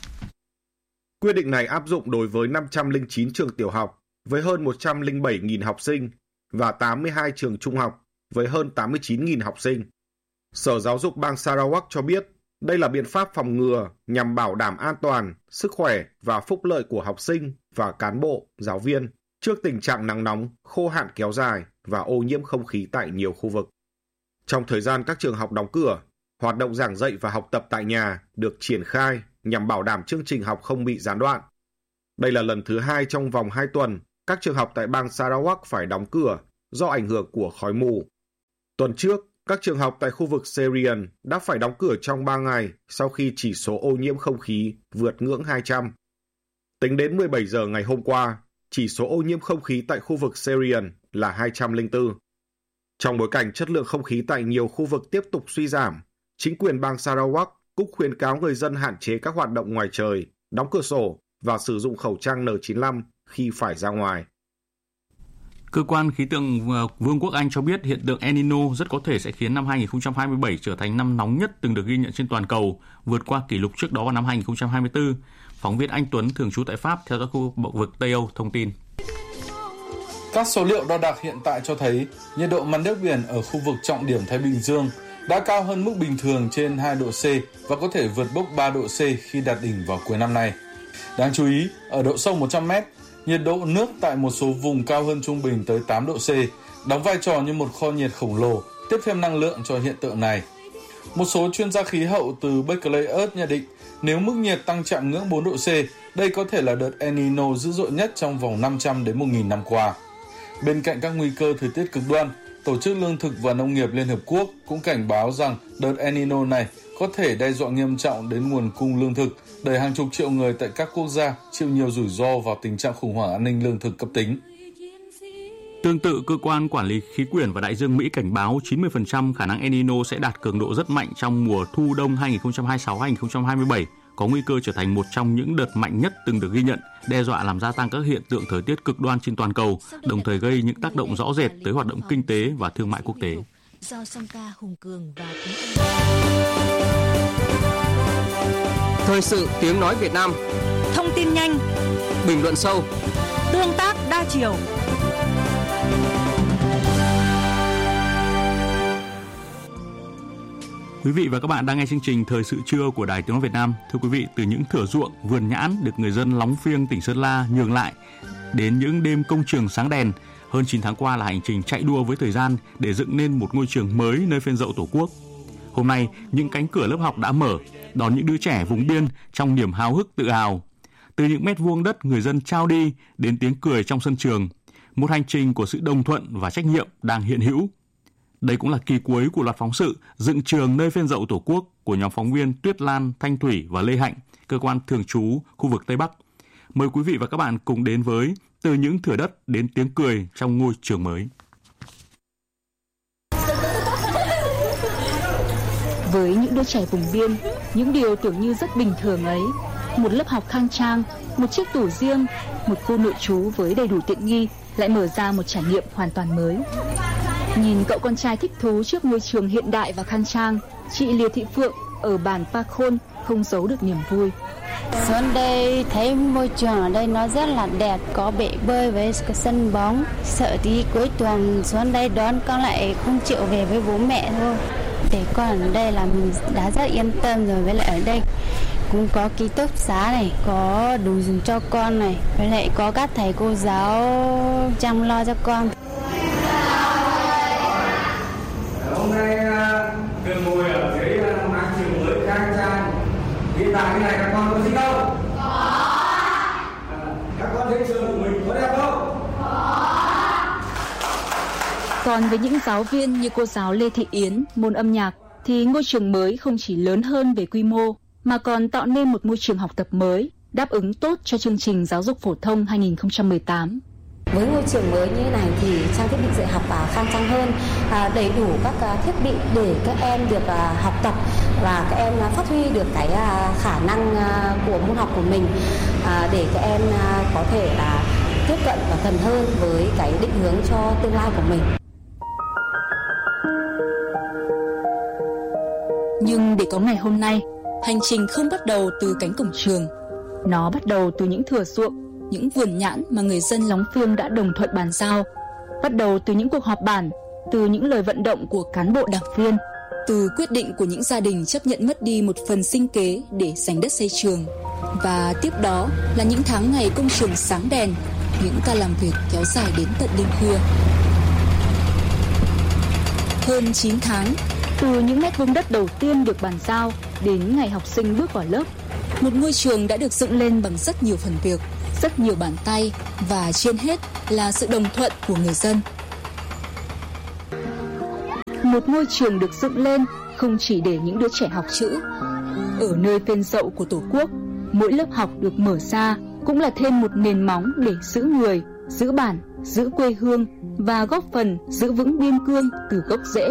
Quyết định này áp dụng đối với năm trăm lẻ chín trường tiểu học với hơn một trăm lẻ bảy nghìn học sinh và tám mươi hai trường trung học với hơn tám mươi chín nghìn học sinh. Sở Giáo dục bang Sarawak cho biết đây là biện pháp phòng ngừa nhằm bảo đảm an toàn, sức khỏe và phúc lợi của học sinh và cán bộ, giáo viên trước tình trạng nắng nóng, khô hạn kéo dài và ô nhiễm không khí tại nhiều khu vực. Trong thời gian các trường học đóng cửa, hoạt động giảng dạy và học tập tại nhà được triển khai nhằm bảo đảm chương trình học không bị gián đoạn. Đây là lần thứ hai trong vòng hai tuần các trường học tại bang Sarawak phải đóng cửa do ảnh hưởng của khói mù. Tuần trước, các trường học tại khu vực Serian đã phải đóng cửa trong ba ngày sau khi chỉ số ô nhiễm không khí vượt ngưỡng hai trăm. Tính đến mười bảy giờ ngày hôm qua, chỉ số ô nhiễm không khí tại khu vực Serian là hai trăm lẻ bốn. Trong bối cảnh chất lượng không khí tại nhiều khu vực tiếp tục suy giảm, chính quyền bang Sarawak cũng khuyến cáo người dân hạn chế các hoạt động ngoài trời, đóng cửa sổ và sử dụng khẩu trang N chín mươi lăm khi phải ra ngoài. Cơ quan khí tượng Vương quốc Anh cho biết hiện tượng El Nino rất có thể sẽ khiến năm hai không hai bảy trở thành năm nóng nhất từng được ghi nhận trên toàn cầu, vượt qua kỷ lục trước đó vào năm hai không hai tư. Phóng viên Anh Tuấn thường trú tại Pháp theo dõi khu vực Tây Âu thông tin. Các số liệu đo đạc hiện tại cho thấy nhiệt độ mặt nước biển ở khu vực trọng điểm Thái Bình Dương đã cao hơn mức bình thường trên hai độ C và có thể vượt mốc ba độ C khi đạt đỉnh vào cuối năm nay. Đáng chú ý, ở độ sâu một trăm mét, nhiệt độ nước tại một số vùng cao hơn trung bình tới tám độ C, đóng vai trò như một kho nhiệt khổng lồ, tiếp thêm năng lượng cho hiện tượng này. Một số chuyên gia khí hậu từ Berkeley Earth nhận định, nếu mức nhiệt tăng chạm ngưỡng bốn độ C, đây có thể là đợt El Nino dữ dội nhất trong vòng năm trăm đến một nghìn năm qua. Bên cạnh các nguy cơ thời tiết cực đoan, Tổ chức Lương thực và Nông nghiệp Liên Hợp Quốc cũng cảnh báo rằng đợt El Nino này có thể đe dọa nghiêm trọng đến nguồn cung lương thực, đẩy hàng chục triệu người tại các quốc gia chịu nhiều rủi ro vào tình trạng khủng hoảng an ninh lương thực cấp tính. Tương tự, Cơ quan Quản lý Khí quyển và Đại dương Mỹ cảnh báo chín mươi phần trăm khả năng El Nino sẽ đạt cường độ rất mạnh trong mùa thu đông hai không hai sáu hai không hai bảy, có nguy cơ trở thành một trong những đợt mạnh nhất từng được ghi nhận, đe dọa làm gia tăng các hiện tượng thời tiết cực đoan trên toàn cầu, đồng thời gây những tác động rõ rệt tới hoạt động kinh tế và thương mại quốc tế. Do song ca hùng cường và Thời sự tiếng nói Việt Nam. Thông tin nhanh, bình luận sâu, tương tác đa chiều. Quý vị và các bạn đang nghe chương trình Thời sự trưa của Đài Tiếng nói Việt Nam. Thưa quý vị, từ những thửa ruộng, vườn nhãn được người dân Lóng Phiêng, tỉnh Sơn La nhường lại, đến những đêm công trường sáng đèn, hơn chín tháng qua là hành trình chạy đua với thời gian để dựng nên một ngôi trường mới nơi phên dậu Tổ quốc. Hôm nay, những cánh cửa lớp học đã mở, đón những đứa trẻ vùng biên trong niềm háo hức tự hào. Từ những mét vuông đất người dân trao đi đến tiếng cười trong sân trường, một hành trình của sự đồng thuận và trách nhiệm đang hiện hữu. Đây cũng là kỳ cuối của loạt phóng sự Dựng trường nơi phên dậu Tổ quốc của nhóm phóng viên Tuyết Lan, Thanh Thủy và Lê Hạnh, cơ quan thường trú khu vực Tây Bắc. Mời quý vị và các bạn cùng đến với Từ những thửa đất đến tiếng cười trong ngôi trường mới. Với những đứa trẻ vùng biên, những điều tưởng như rất bình thường ấy, một lớp học khang trang, một chiếc tủ riêng, một khu nội trú với đầy đủ tiện nghi lại mở ra một trải nghiệm hoàn toàn mới. Nhìn cậu con trai thích thú trước ngôi trường hiện đại và khang trang, chị Lê Thị Phượng ở bản Pa Khôn không giấu được niềm vui. Xuống đây thấy môi trường ở đây nó rất là đẹp, có bể bơi với sân bóng. Sợ đi cuối tuần xuống đây đón con lại không chịu về với bố mẹ thôi. Để con ở đây là mình đã rất yên tâm rồi, với lại ở đây cũng có ký túc xá này, có đồ dùng cho con này, với lại có các thầy cô giáo chăm lo cho con. Hôm nay được ngồi ở dưới mái trường mới khang trang. Hiện tại cái này các con có thích không? Có. Các con thấy trường của mình có đẹp không? Có. Còn với những giáo viên như cô giáo Lê Thị Yến, môn âm nhạc, thì ngôi trường mới không chỉ lớn hơn về quy mô, mà còn tạo nên một môi trường học tập mới, đáp ứng tốt cho chương trình giáo dục phổ thông hai không một tám. Với ngôi trường mới như thế này thì trang thiết bị dạy học khang trang hơn, đầy đủ các thiết bị để các em được học tập và các em phát huy được cái khả năng của môn học của mình, để các em có thể là tiếp cận và gần hơn với cái định hướng cho tương lai của mình. Nhưng để có ngày hôm nay, hành trình không bắt đầu từ cánh cổng trường. Nó bắt đầu từ những thửa ruộng, những vườn nhãn mà người dân Lóng Phiêng đã đồng thuận bàn giao. Bắt đầu từ những cuộc họp bản, từ những lời vận động của cán bộ đảng viên, từ quyết định của những gia đình chấp nhận mất đi một phần sinh kế để giành đất xây trường. Và tiếp đó là những tháng ngày công trường sáng đèn, những ca làm việc kéo dài đến tận đêm khuya. Hơn chín tháng, từ những mét vuông đất đầu tiên được bàn giao đến ngày học sinh bước vào lớp, một ngôi trường đã được dựng lên bằng rất nhiều phần việc, rất nhiều bàn tay và trên hết là sự đồng thuận của người dân. Một ngôi trường được dựng lên không chỉ để những đứa trẻ học chữ. Ở nơi phên dậu của Tổ quốc, mỗi lớp học được mở ra cũng là thêm một nền móng để giữ người, giữ bản, giữ quê hương và góp phần giữ vững biên cương từ gốc rễ.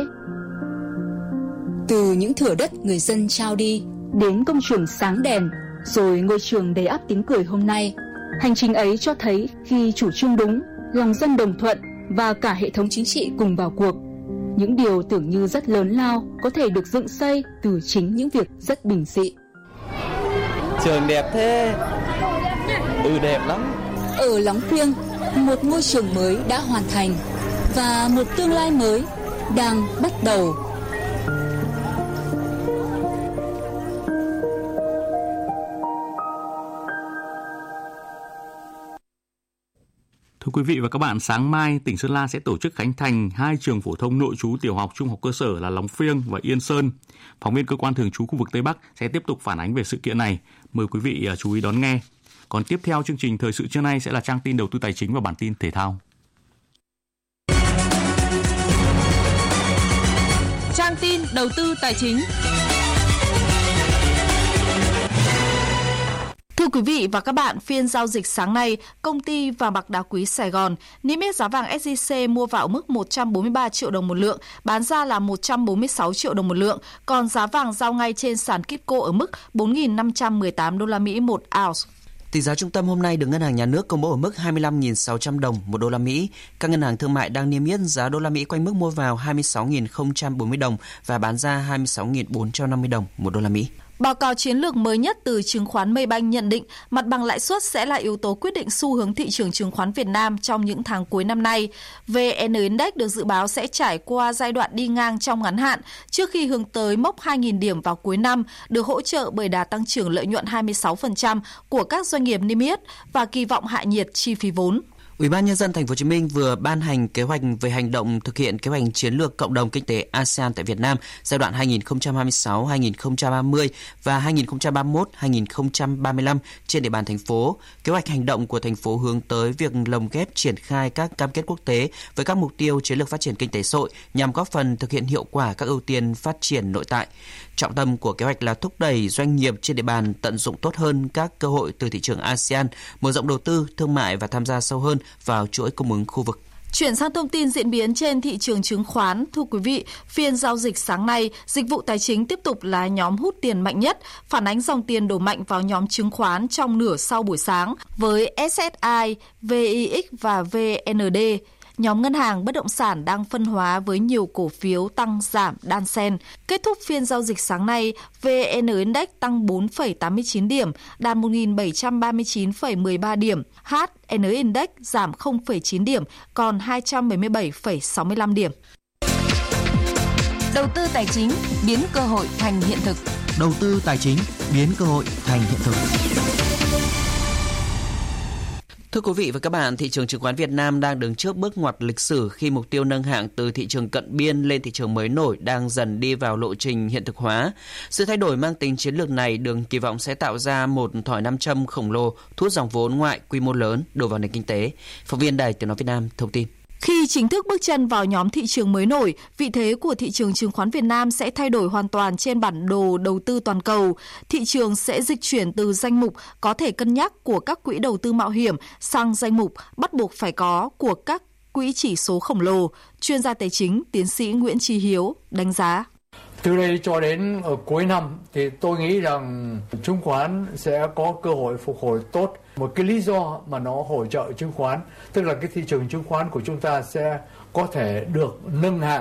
Từ những thửa đất người dân trao đi đến công trường sáng đèn, rồi ngôi trường đầy ắp tiếng cười hôm nay. Hành trình ấy cho thấy khi chủ trương đúng, lòng dân đồng thuận và cả hệ thống chính trị cùng vào cuộc, những điều tưởng như rất lớn lao có thể được dựng xây từ chính những việc rất bình dị. Trường đẹp thế. Ừ, đẹp lắm. Ở Lóng Phiêng, một ngôi trường mới đã hoàn thành và một tương lai mới đang bắt đầu. Thưa quý vị và các bạn, sáng mai tỉnh Sơn La sẽ tổ chức khánh thành hai trường phổ thông nội trú tiểu học trung học cơ sở là Lóng Phiêng và Yên Sơn. Phóng viên cơ quan thường trú khu vực Tây Bắc sẽ tiếp tục phản ánh về sự kiện này. Mời quý vị chú ý đón nghe. Còn tiếp theo chương trình thời sự trưa nay sẽ là trang tin đầu tư tài chính và bản tin thể thao. Trang tin đầu tư tài chính. Thưa quý vị và các bạn, phiên giao dịch sáng nay, công ty vàng bạc đá quý Sài Gòn niêm yết giá vàng ét gi xê mua vào mức một trăm bốn mươi ba triệu đồng một lượng, bán ra là một trăm bốn mươi sáu triệu đồng một lượng, còn giá vàng giao ngay trên sàn Kitco ở mức bốn nghìn năm trăm mười tám đô la Mỹ một ounce. Tỷ giá trung tâm hôm nay được Ngân hàng Nhà nước công bố ở mức hai mươi lăm nghìn sáu trăm đồng một đô la Mỹ. Các ngân hàng thương mại đang niêm yết giá đô la Mỹ quanh mức mua vào hai mươi sáu nghìn không trăm bốn mươi đồng và bán ra hai mươi sáu nghìn bốn trăm năm mươi đồng một đô la Mỹ. Báo cáo chiến lược mới nhất từ chứng khoán Maybank nhận định mặt bằng lãi suất sẽ là yếu tố quyết định xu hướng thị trường chứng khoán Việt Nam trong những tháng cuối năm nay. vê en Index được dự báo sẽ trải qua giai đoạn đi ngang trong ngắn hạn trước khi hướng tới mốc hai nghìn điểm vào cuối năm, được hỗ trợ bởi đà tăng trưởng lợi nhuận hai mươi sáu phần trăm của các doanh nghiệp niêm yết và kỳ vọng hạ nhiệt chi phí vốn. Ủy ban Nhân dân Thành phố Hồ Chí Minh vừa ban hành kế hoạch về hành động thực hiện kế hoạch chiến lược cộng đồng kinh tế a sê an tại Việt Nam giai đoạn hai nghìn không trăm hai mươi sáu đến hai nghìn không trăm ba mươi và hai nghìn không trăm ba mươi mốt đến hai nghìn không trăm ba mươi lăm trên địa bàn thành phố. Kế hoạch hành động của thành phố hướng tới việc lồng ghép triển khai các cam kết quốc tế với các mục tiêu chiến lược phát triển kinh tế xã hội nhằm góp phần thực hiện hiệu quả các ưu tiên phát triển nội tại. Trọng tâm của kế hoạch là thúc đẩy doanh nghiệp trên địa bàn tận dụng tốt hơn các cơ hội từ thị trường a sê an, mở rộng đầu tư, thương mại và tham gia sâu hơn vào chuỗi cung ứng khu vực. Chuyển sang thông tin diễn biến trên thị trường chứng khoán. Thưa quý vị, phiên giao dịch sáng nay, dịch vụ tài chính tiếp tục là nhóm hút tiền mạnh nhất, phản ánh dòng tiền đổ mạnh vào nhóm chứng khoán trong nửa sau buổi sáng với ét ét i, vê i ích và vê en đê. Nhóm ngân hàng bất động sản đang phân hóa với nhiều cổ phiếu tăng giảm đan xen. Kết thúc phiên giao dịch sáng nay, vê en Index tăng bốn phẩy tám mươi chín điểm, đạt một nghìn bảy trăm ba mươi chín phẩy mười ba điểm. hát en Index giảm không phẩy chín điểm, còn hai trăm bảy mươi bảy phẩy sáu mươi lăm điểm. Đầu tư tài chính biến cơ hội thành hiện thực. Đầu tư tài chính biến cơ hội thành hiện thực. Thưa quý vị và các bạn, thị trường chứng khoán Việt Nam đang đứng trước bước ngoặt lịch sử khi mục tiêu nâng hạng từ thị trường cận biên lên thị trường mới nổi đang dần đi vào lộ trình hiện thực hóa. Sự thay đổi mang tính chiến lược này được kỳ vọng sẽ tạo ra một thỏi nam châm khổng lồ, thu hút dòng vốn ngoại quy mô lớn đổ vào nền kinh tế. Phóng viên Đài Tiếng nói Việt Nam thông tin. Khi chính thức bước chân vào nhóm thị trường mới nổi, vị thế của thị trường chứng khoán Việt Nam sẽ thay đổi hoàn toàn trên bản đồ đầu tư toàn cầu. Thị trường sẽ dịch chuyển từ danh mục có thể cân nhắc của các quỹ đầu tư mạo hiểm sang danh mục bắt buộc phải có của các quỹ chỉ số khổng lồ. Chuyên gia tài chính tiến sĩ Nguyễn Chí Hiếu đánh giá. Từ đây cho đến ở cuối năm thì tôi nghĩ rằng chứng khoán sẽ có cơ hội phục hồi tốt. Một cái lý do mà nó hỗ trợ chứng khoán, tức là cái thị trường chứng khoán của chúng ta sẽ có thể được nâng hạng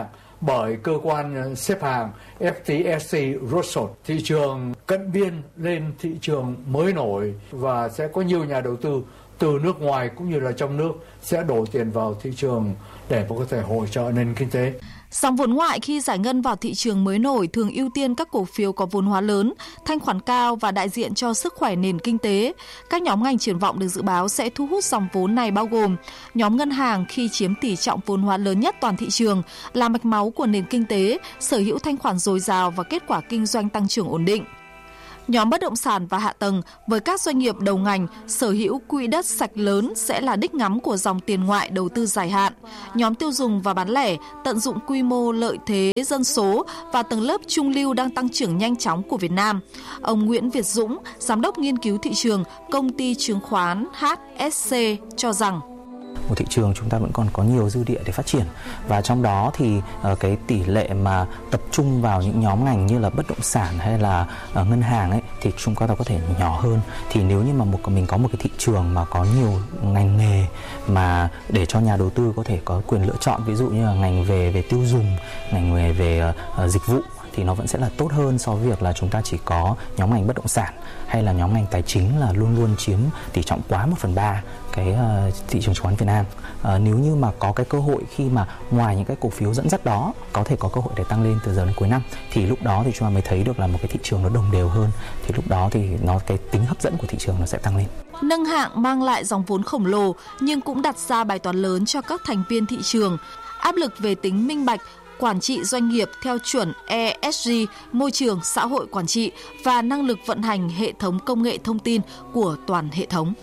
bởi cơ quan xếp hàng F T S E Russell, thị trường cận biên lên thị trường mới nổi, và sẽ có nhiều nhà đầu tư từ nước ngoài cũng như là trong nước sẽ đổ tiền vào thị trường để có thể hỗ trợ nền kinh tế. Dòng vốn ngoại khi giải ngân vào thị trường mới nổi thường ưu tiên các cổ phiếu có vốn hóa lớn, thanh khoản cao và đại diện cho sức khỏe nền kinh tế. Các nhóm ngành triển vọng được dự báo sẽ thu hút dòng vốn này bao gồm nhóm ngân hàng khi chiếm tỷ trọng vốn hóa lớn nhất toàn thị trường, là mạch máu của nền kinh tế, sở hữu thanh khoản dồi dào và kết quả kinh doanh tăng trưởng ổn định. Nhóm bất động sản và hạ tầng với các doanh nghiệp đầu ngành sở hữu quỹ đất sạch lớn sẽ là đích ngắm của dòng tiền ngoại đầu tư dài hạn. Nhóm tiêu dùng và bán lẻ tận dụng quy mô lợi thế dân số và tầng lớp trung lưu đang tăng trưởng nhanh chóng của Việt Nam. Ông Nguyễn Việt Dũng, giám đốc nghiên cứu thị trường, công ty chứng khoán H S C cho rằng một thị trường chúng ta vẫn còn có nhiều dư địa để phát triển, và trong đó thì uh, cái tỷ lệ mà tập trung vào những nhóm ngành như là bất động sản hay là uh, ngân hàng ấy thì chúng ta có thể nhỏ hơn. Thì nếu như mà một mình có một cái thị trường mà có nhiều ngành nghề mà để cho nhà đầu tư có thể có quyền lựa chọn, ví dụ như là ngành về về tiêu dùng, ngành về về uh, dịch vụ, thì nó vẫn sẽ là tốt hơn so với việc là chúng ta chỉ có nhóm ngành bất động sản hay là nhóm ngành tài chính là luôn luôn chiếm tỷ trọng quá một phần ba cái uh, thị trường chứng khoán Việt Nam. Uh, nếu như mà có cái cơ hội khi mà ngoài những cái cổ phiếu dẫn dắt đó có thể có cơ hội để tăng lên từ giờ đến cuối năm, thì lúc đó thì chúng ta mới thấy được là một cái thị trường nó đồng đều hơn, thì lúc đó thì nó cái tính hấp dẫn của thị trường nó sẽ tăng lên. Nâng hạng mang lại dòng vốn khổng lồ nhưng cũng đặt ra bài toán lớn cho các thành viên thị trường, áp lực về tính minh bạch, quản trị doanh nghiệp theo chuẩn E S G, môi trường, xã hội quản trị và năng lực vận hành hệ thống công nghệ thông tin của toàn hệ thống.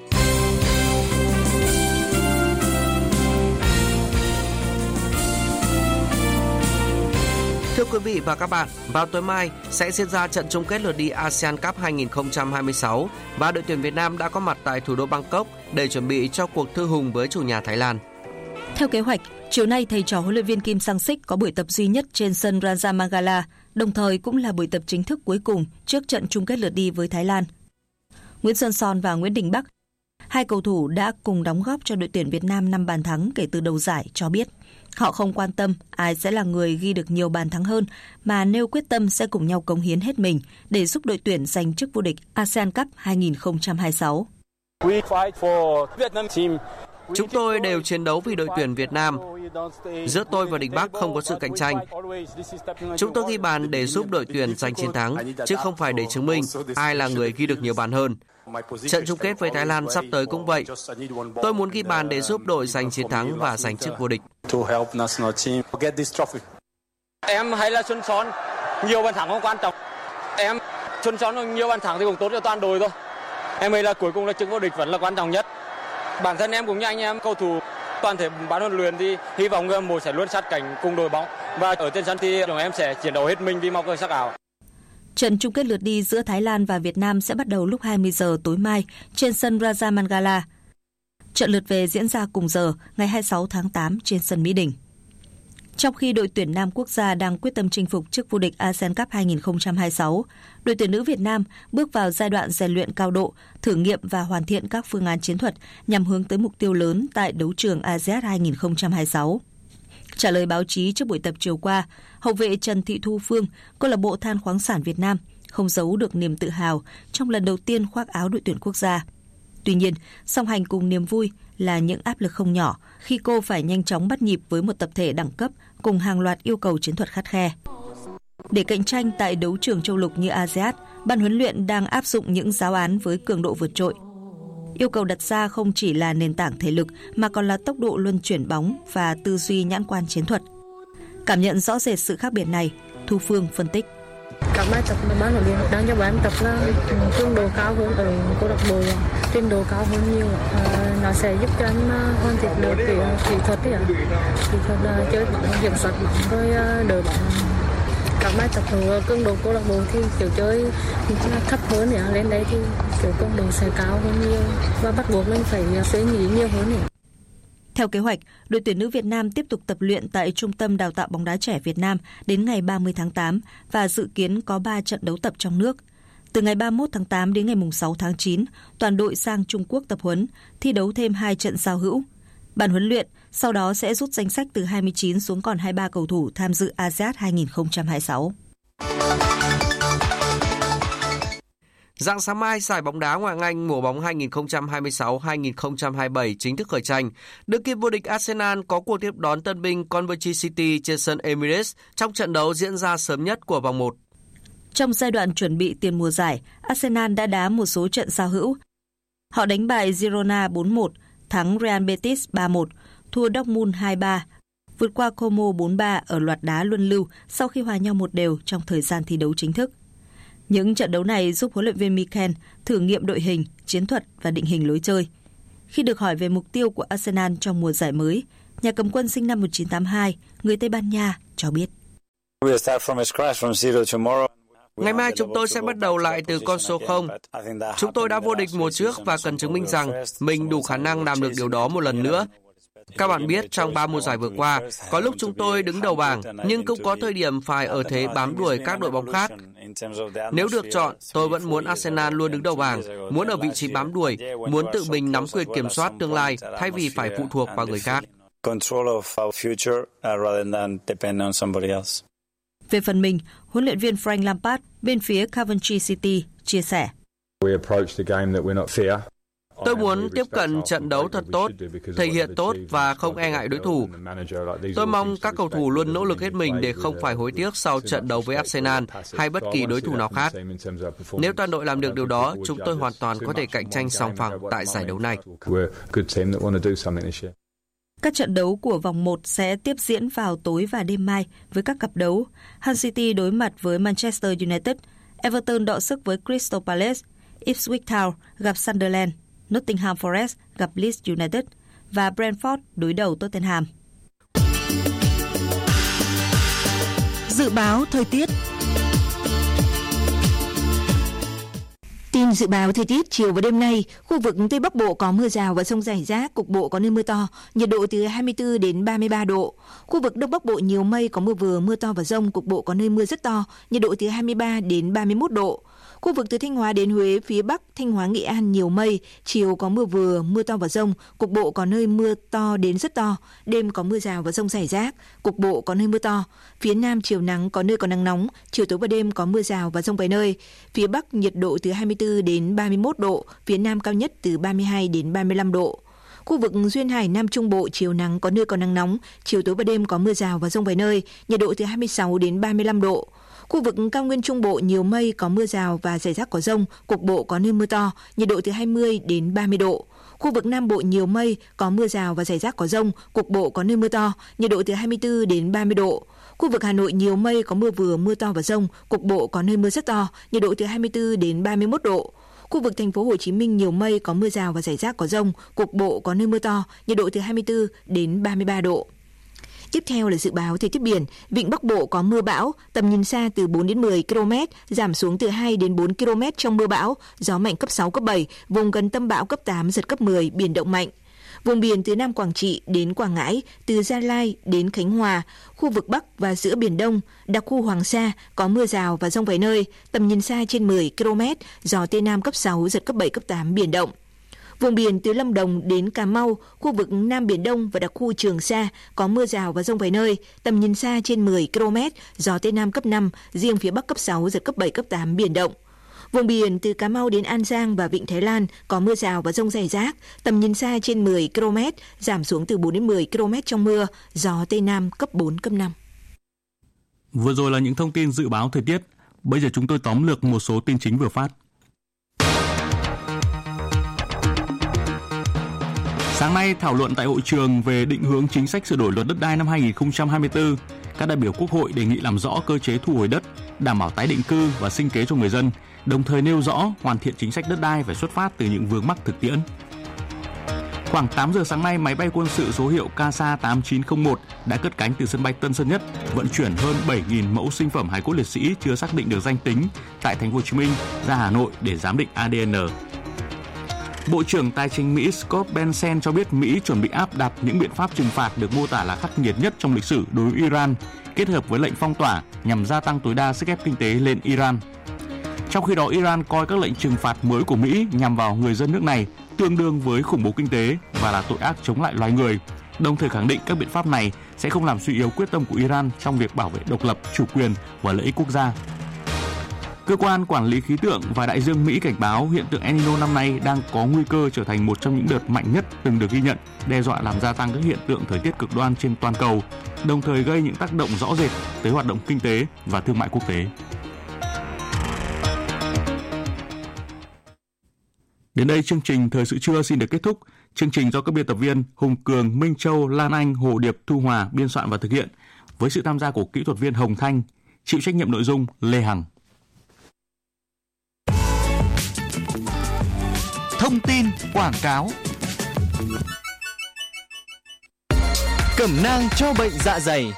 Thưa quý vị và các bạn, vào tối mai sẽ diễn ra trận chung kết lượt đi ASEAN Cup hai không hai sáu và đội tuyển Việt Nam đã có mặt tại thủ đô Bangkok để chuẩn bị cho cuộc thư hùng với chủ nhà Thái Lan. Theo kế hoạch, chiều nay thầy trò huấn luyện viên Kim Sang-sik có buổi tập duy nhất trên sân Raja Mangala, đồng thời cũng là buổi tập chính thức cuối cùng trước trận chung kết lượt đi với Thái Lan. Nguyễn Xuân Son và Nguyễn Đình Bắc, hai cầu thủ đã cùng đóng góp cho đội tuyển Việt Nam năm bàn thắng kể từ đầu giải, cho biết họ không quan tâm ai sẽ là người ghi được nhiều bàn thắng hơn, mà nêu quyết tâm sẽ cùng nhau cống hiến hết mình để giúp đội tuyển giành chức vô địch ASEAN Cup hai không hai sáu. Chúng tôi đều chiến đấu vì đội tuyển Việt Nam. Giữa tôi và Đình Bắc không có sự cạnh tranh. Chúng tôi ghi bàn để giúp đội tuyển giành chiến thắng, chứ không phải để chứng minh ai là người ghi được nhiều bàn hơn. Trận chung kết với Thái Lan sắp tới cũng vậy. Tôi muốn ghi bàn để giúp đội giành chiến thắng và giành chức vô địch. Em hay là Xuân Son, nhiều bàn thắng không quan trọng. Em Xuân Son nhiều bàn thắng thì cũng tốt cho toàn đội thôi. Em nghĩ là cuối cùng là chức vô địch vẫn là quan trọng nhất. Bản thân em cũng như anh em cầu thủ toàn thể ban huấn luyện thì hy vọng một sẽ luôn sát cánh cùng đội bóng, và ở trên sân thì chúng em sẽ chiến đấu hết mình vì mong cầu sắc ảo. Trận chung kết lượt đi giữa Thái Lan và Việt Nam sẽ bắt đầu lúc hai mươi giờ tối mai trên sân Raja Mangala. Trận lượt về diễn ra cùng giờ ngày hai mươi sáu tháng tám trên sân Mỹ Đình. Trong khi đội tuyển nam quốc gia đang quyết tâm chinh phục chức vô địch ASEAN Cup hai không hai sáu, đội tuyển nữ Việt Nam bước vào giai đoạn rèn luyện cao độ, thử nghiệm và hoàn thiện các phương án chiến thuật nhằm hướng tới mục tiêu lớn tại đấu trường a sê an hai không hai sáu. Trả lời báo chí trước buổi tập chiều qua, hậu vệ Trần Thị Thu Phương, câu lạc bộ Than khoáng sản Việt Nam, không giấu được niềm tự hào trong lần đầu tiên khoác áo đội tuyển quốc gia. Tuy nhiên, song hành cùng niềm vui là những áp lực không nhỏ khi cô phải nhanh chóng bắt nhịp với một tập thể đẳng cấp cùng hàng loạt yêu cầu chiến thuật khắt khe. Để cạnh tranh tại đấu trường châu lục như a sê an, ban huấn luyện đang áp dụng những giáo án với cường độ vượt trội. Yêu cầu đặt ra không chỉ là nền tảng thể lực mà còn là tốc độ luân chuyển bóng và tư duy nhãn quan chiến thuật. Cảm nhận rõ rệt sự khác biệt này, Thu Phương phân tích. Các bài tập mà ban huấn luyện đang cho bạn tập là cường độ cao hơn ở câu lạc bộ, trình độ cao hơn nhiều. À, nó sẽ giúp cho anh hoàn thiện được cái kỹ thuật đấy ạ. Kỹ thuật là chơi bóng, kiểm soát bóng, rồi đỡ bóng. Các bài tập ở cường độ câu lạc bộ thì kiểu chơi thấp hơn, nữa lên đây thì kiểu cường độ sẽ cao hơn nhiều và bắt buộc mình phải suy nghĩ nhiều hơn nữa. Theo kế hoạch, đội tuyển nữ Việt Nam tiếp tục tập luyện tại Trung tâm Đào tạo bóng đá trẻ Việt Nam đến ngày ba mươi tháng tám và dự kiến có ba trận đấu tập trong nước. Từ ngày ba mươi mốt tháng tám đến ngày sáu tháng chín, toàn đội sang Trung Quốc tập huấn, thi đấu thêm hai trận giao hữu. Ban huấn luyện sau đó sẽ rút danh sách từ hai mươi chín xuống còn hai mươi ba cầu thủ tham dự a sê an hai không hai sáu. Rạng sáng mai, giải bóng đá Ngoại hạng Anh mùa bóng hai không hai sáu hai không hai bảy chính thức khởi tranh. Đương kim vô địch Arsenal có cuộc tiếp đón tân binh Coventry City trên sân Emirates trong trận đấu diễn ra sớm nhất của vòng một. Trong giai đoạn chuẩn bị tiền mùa giải, Arsenal đã đá một số trận giao hữu. Họ đánh bại Girona bốn một, thắng Real Betis ba một, thua Dortmund hai ba, vượt qua Como bốn ba ở loạt đá luân lưu sau khi hòa nhau một đều trong thời gian thi đấu chính thức. Những trận đấu này giúp huấn luyện viên Mikel thử nghiệm đội hình, chiến thuật và định hình lối chơi. Khi được hỏi về mục tiêu của Arsenal trong mùa giải mới, nhà cầm quân sinh năm một nghìn chín trăm tám mươi hai, người Tây Ban Nha, cho biết. Ngày mai chúng tôi sẽ bắt đầu lại từ con số không. Chúng tôi đã vô địch mùa trước và cần chứng minh rằng mình đủ khả năng làm được điều đó một lần nữa. Các bạn biết trong ba mùa giải vừa qua, có lúc chúng tôi đứng đầu bảng, nhưng cũng có thời điểm phải ở thế bám đuổi các đội bóng khác. Nếu được chọn, tôi vẫn muốn Arsenal luôn đứng đầu bảng, muốn ở vị trí bám đuổi, muốn tự mình nắm quyền kiểm soát tương lai thay vì phải phụ thuộc vào người khác. Về phần mình, huấn luyện viên Frank Lampard bên phía Coventry City chia sẻ. Tôi muốn tiếp cận trận đấu thật tốt, thể hiện tốt và không e ngại đối thủ. Tôi mong các cầu thủ luôn nỗ lực hết mình để không phải hối tiếc sau trận đấu với Arsenal hay bất kỳ đối thủ nào khác. Nếu toàn đội làm được điều đó, chúng tôi hoàn toàn có thể cạnh tranh sòng phẳng tại giải đấu này. Các trận đấu của vòng một sẽ tiếp diễn vào tối và đêm mai với các cặp đấu. Hull City đối mặt với Manchester United, Everton đọ sức với Crystal Palace, Ipswich Town gặp Sunderland, Nottingham Forest gặp Leeds United và Brentford đối đầu Tottenham. Dự báo thời tiết. Tin dự báo thời tiết chiều và đêm nay, khu vực Tây Bắc Bộ có mưa rào và dông rải rác, cục bộ có nơi mưa to, nhiệt độ từ hai mươi tư đến ba mươi ba độ. Khu vực Đông Bắc Bộ nhiều mây, có mưa vừa, mưa to và dông, cục bộ có nơi mưa rất to, nhiệt độ từ hai mươi ba đến ba mươi mốt độ. Khu vực từ Thanh Hóa đến Huế, phía Bắc, Thanh Hóa, Nghệ An nhiều mây, chiều có mưa vừa, mưa to và dông, cục bộ có nơi mưa to đến rất to, đêm có mưa rào và dông rải rác, cục bộ có nơi mưa to. Phía Nam chiều nắng, có nơi có nắng nóng, chiều tối và đêm có mưa rào và dông vài nơi. Phía Bắc nhiệt độ từ hai mươi tư đến ba mươi mốt độ, phía Nam cao nhất từ ba mươi hai đến ba mươi lăm độ. Khu vực Duyên Hải Nam Trung Bộ chiều nắng, có nơi có nắng nóng, chiều tối và đêm có mưa rào và dông vài nơi, nhiệt độ từ hai mươi sáu đến ba mươi lăm độ. Khu vực Cao Nguyên Trung Bộ nhiều mây, có mưa rào và rải rác có dông, cục bộ có nơi mưa to, nhiệt độ từ hai mươi đến ba mươi độ. Khu vực Nam Bộ nhiều mây, có mưa rào và rải rác có dông, cục bộ có nơi mưa to, nhiệt độ từ hai mươi tư đến ba mươi độ. Khu vực Hà Nội nhiều mây, có mưa vừa, mưa to và dông, cục bộ có nơi mưa rất to, nhiệt độ từ hai mươi tư đến ba mươi mốt độ. Khu vực Thành phố Hồ Chí Minh nhiều mây, có mưa rào và rải rác có dông, cục bộ có nơi mưa to, nhiệt độ từ hai mươi tư đến ba mươi ba độ. Tiếp theo là dự báo thời tiết biển. Vịnh Bắc Bộ có mưa bão, tầm nhìn xa từ bốn đến mười ki lô mét, giảm xuống từ hai đến bốn ki lô mét trong mưa bão, gió mạnh cấp sáu, cấp bảy, vùng gần tâm bão cấp tám, giật cấp mười, biển động mạnh. Vùng biển từ Nam Quảng Trị đến Quảng Ngãi, từ Gia Lai đến Khánh Hòa, khu vực Bắc và giữa Biển Đông, đặc khu Hoàng Sa có mưa rào và dông vài nơi, tầm nhìn xa trên mười ki lô mét, gió Tây Nam cấp sáu, giật cấp bảy, cấp tám, biển động. Vùng biển từ Lâm Đồng đến Cà Mau, khu vực Nam Biển Đông và đặc khu Trường Sa có mưa rào và dông vài nơi, tầm nhìn xa trên mười ki lô mét, gió Tây Nam cấp năm, riêng phía Bắc cấp sáu, giật cấp bảy, cấp tám, biển động. Vùng biển từ Cà Mau đến An Giang và Vịnh Thái Lan có mưa rào và dông rải rác, tầm nhìn xa trên mười ki lô mét, giảm xuống từ bốn đến mười ki lô mét trong mưa, gió Tây Nam cấp bốn, cấp năm. Vừa rồi là những thông tin dự báo thời tiết. Bây giờ chúng tôi tóm lược một số tin chính vừa phát. Sáng nay, thảo luận tại hội trường về định hướng chính sách sửa đổi luật đất đai năm hai không hai tư, các đại biểu Quốc hội đề nghị làm rõ cơ chế thu hồi đất, đảm bảo tái định cư và sinh kế cho người dân, đồng thời nêu rõ hoàn thiện chính sách đất đai phải xuất phát từ những vướng mắc thực tiễn. Khoảng tám giờ sáng nay, máy bay quân sự số hiệu K S A tám chín không một đã cất cánh từ sân bay Tân Sơn Nhất, vận chuyển hơn bảy nghìn mẫu sinh phẩm hài cốt liệt sĩ chưa xác định được danh tính tại Thành phố Hồ Chí Minh ra Hà Nội để giám định A D N. Bộ trưởng Tài chính Mỹ Scott Bessent cho biết Mỹ chuẩn bị áp đặt những biện pháp trừng phạt được mô tả là khắc nghiệt nhất trong lịch sử đối với Iran, kết hợp với lệnh phong tỏa nhằm gia tăng tối đa sức ép kinh tế lên Iran. Trong khi đó, Iran coi các lệnh trừng phạt mới của Mỹ nhằm vào người dân nước này tương đương với khủng bố kinh tế và là tội ác chống lại loài người, đồng thời khẳng định các biện pháp này sẽ không làm suy yếu quyết tâm của Iran trong việc bảo vệ độc lập, chủ quyền và lợi ích quốc gia. Cơ quan Quản lý Khí tượng và Đại dương Mỹ cảnh báo hiện tượng El Nino năm nay đang có nguy cơ trở thành một trong những đợt mạnh nhất từng được ghi nhận, đe dọa làm gia tăng các hiện tượng thời tiết cực đoan trên toàn cầu, đồng thời gây những tác động rõ rệt tới hoạt động kinh tế và thương mại quốc tế. Đến đây chương trình Thời sự trưa xin được kết thúc. Chương trình do các biên tập viên Hùng Cường, Minh Châu, Lan Anh, Hồ Điệp, Thu Hòa biên soạn và thực hiện với sự tham gia của kỹ thuật viên Hồng Thanh, chịu trách nhiệm nội dung Lê Hằng. Thông tin quảng cáo. Cẩm nang cho bệnh dạ dày.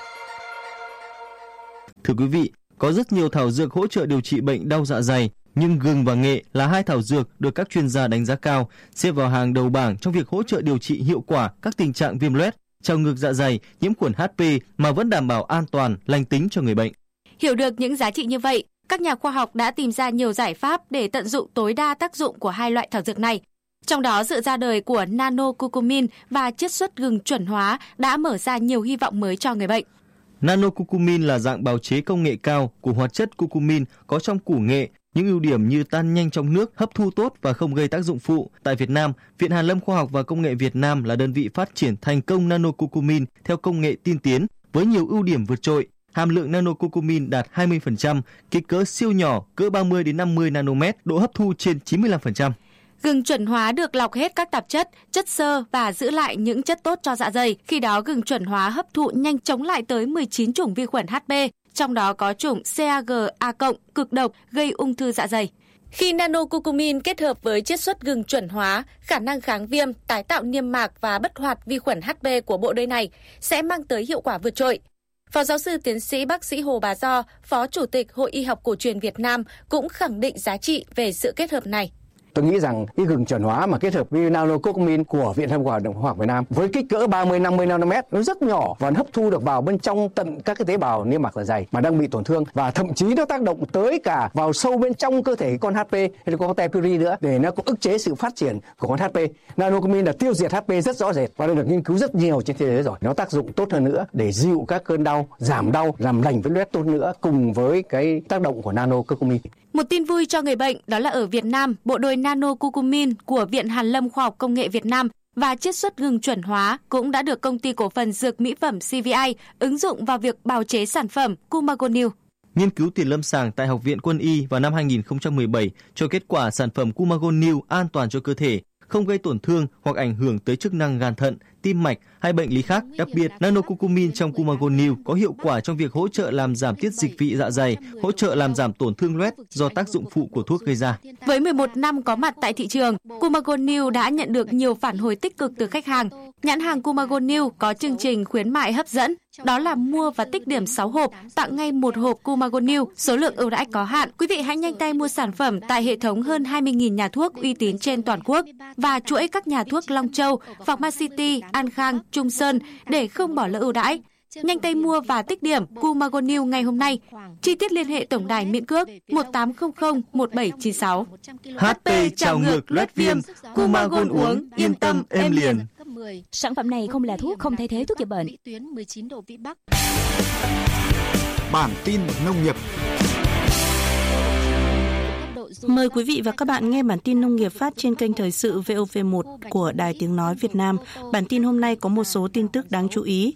Thưa quý vị, có rất nhiều thảo dược hỗ trợ điều trị bệnh đau dạ dày, nhưng gừng và nghệ là hai thảo dược được các chuyên gia đánh giá cao, xếp vào hàng đầu bảng trong việc hỗ trợ điều trị hiệu quả các tình trạng viêm loét, trào ngược dạ dày, nhiễm khuẩn hát pê mà vẫn đảm bảo an toàn, lành tính cho người bệnh. Hiểu được những giá trị như vậy, các nhà khoa học đã tìm ra nhiều giải pháp để tận dụng tối đa tác dụng của hai loại thảo dược này. Trong đó, sự ra đời của nano-curcumin và chiết xuất gừng chuẩn hóa đã mở ra nhiều hy vọng mới cho người bệnh. Nano-curcumin là dạng bào chế công nghệ cao của hoạt chất curcumin có trong củ nghệ, những ưu điểm như tan nhanh trong nước, hấp thu tốt và không gây tác dụng phụ. Tại Việt Nam, Viện Hàn lâm Khoa học và Công nghệ Việt Nam là đơn vị phát triển thành công nano-curcumin theo công nghệ tiên tiến với nhiều ưu điểm vượt trội. Hàm lượng nano-curcumin đạt hai mươi phần trăm, kích cỡ siêu nhỏ, cỡ ba mươi đến năm mươi nanomet, độ hấp thu trên chín mươi lăm phần trăm. Gừng chuẩn hóa được lọc hết các tạp chất, chất xơ và giữ lại những chất tốt cho dạ dày. Khi đó gừng chuẩn hóa hấp thụ nhanh chống lại tới mười chín chủng vi khuẩn hát pê, trong đó có chủng xê a giê a cộng cực độc gây ung thư dạ dày. Khi nano-curcumin kết hợp với chiết xuất gừng chuẩn hóa, khả năng kháng viêm, tái tạo niêm mạc và bất hoạt vi khuẩn hát pê của bộ đôi này sẽ mang tới hiệu quả vượt trội. Phó giáo sư tiến sĩ bác sĩ Hồ Bà Do, Phó Chủ tịch Hội Y học cổ truyền Việt Nam cũng khẳng định giá trị về sự kết hợp này. Tôi nghĩ rằng cái gừng chuẩn hóa mà kết hợp với nano-curcumin của Viện Hàn lâm Khoa học Việt Nam với kích cỡ ba mươi đến năm mươi nanomet nó rất nhỏ và hấp thu được vào bên trong tận các cái tế bào niêm mạc dạ dày mà đang bị tổn thương, và thậm chí nó tác động tới cả vào sâu bên trong cơ thể con hát pê hay là con T. pylori nữa để nó cũng ức chế sự phát triển của con hát pê. Nano-curcumin là tiêu diệt hát pê rất rõ rệt và đang được nghiên cứu rất nhiều trên thế giới rồi. Nó tác dụng tốt hơn nữa để dịu các cơn đau, giảm đau, làm lành vết loét tốt nữa cùng với cái tác động của nano-curcumin. Một tin vui cho người bệnh đó là ở Việt Nam, bộ đôi nano-curcumin của Viện Hàn lâm Khoa học Công nghệ Việt Nam và chiết xuất gừng chuẩn hóa cũng đã được công ty cổ phần dược mỹ phẩm xê vê i ứng dụng vào việc bào chế sản phẩm Cumagonil. Nghiên cứu tiền lâm sàng tại Học viện Quân y vào năm hai nghìn không trăm mười bảy cho kết quả sản phẩm Cumagonil an toàn cho cơ thể, không gây tổn thương hoặc ảnh hưởng tới chức năng gan thận, tim mạch hay bệnh lý khác. Đặc biệt, nano-curcumin trong Cumagonil có hiệu quả trong việc hỗ trợ làm giảm tiết dịch vị dạ dày, hỗ trợ làm giảm tổn thương loét do tác dụng phụ của thuốc gây ra. Với mười một năm có mặt tại thị trường, Cumagonil đã nhận được nhiều phản hồi tích cực từ khách hàng. Nhãn hàng Cumagonil có chương trình khuyến mại hấp dẫn, đó là mua và tích điểm sáu hộp, tặng ngay một hộp Cumagonil. Số lượng ưu đãi có hạn. Quý vị hãy nhanh tay mua sản phẩm tại hệ thống hơn hai mươi nghìn nhà thuốc uy tín trên toàn quốc và chuỗi các nhà thuốc Long Châu, Pharmacity, An Khang, Trung Sơn để không bỏ lỡ ưu đãi. Nhanh tay mua và tích điểm Cumagonil ngay hôm nay. Chi tiết liên hệ tổng đài miễn cước một tám không không một bảy chín sáu. hát pê trào ngược loét viêm, Cumagon uống yên tâm êm liền. Sản phẩm này không là thuốc, không thay thế thuốc chữa bệnh. Bản tin nông nghiệp. Mời quý vị và các bạn nghe bản tin nông nghiệp phát trên kênh Thời sự vê o vê một của Đài Tiếng Nói Việt Nam. Bản tin hôm nay có một số tin tức đáng chú ý.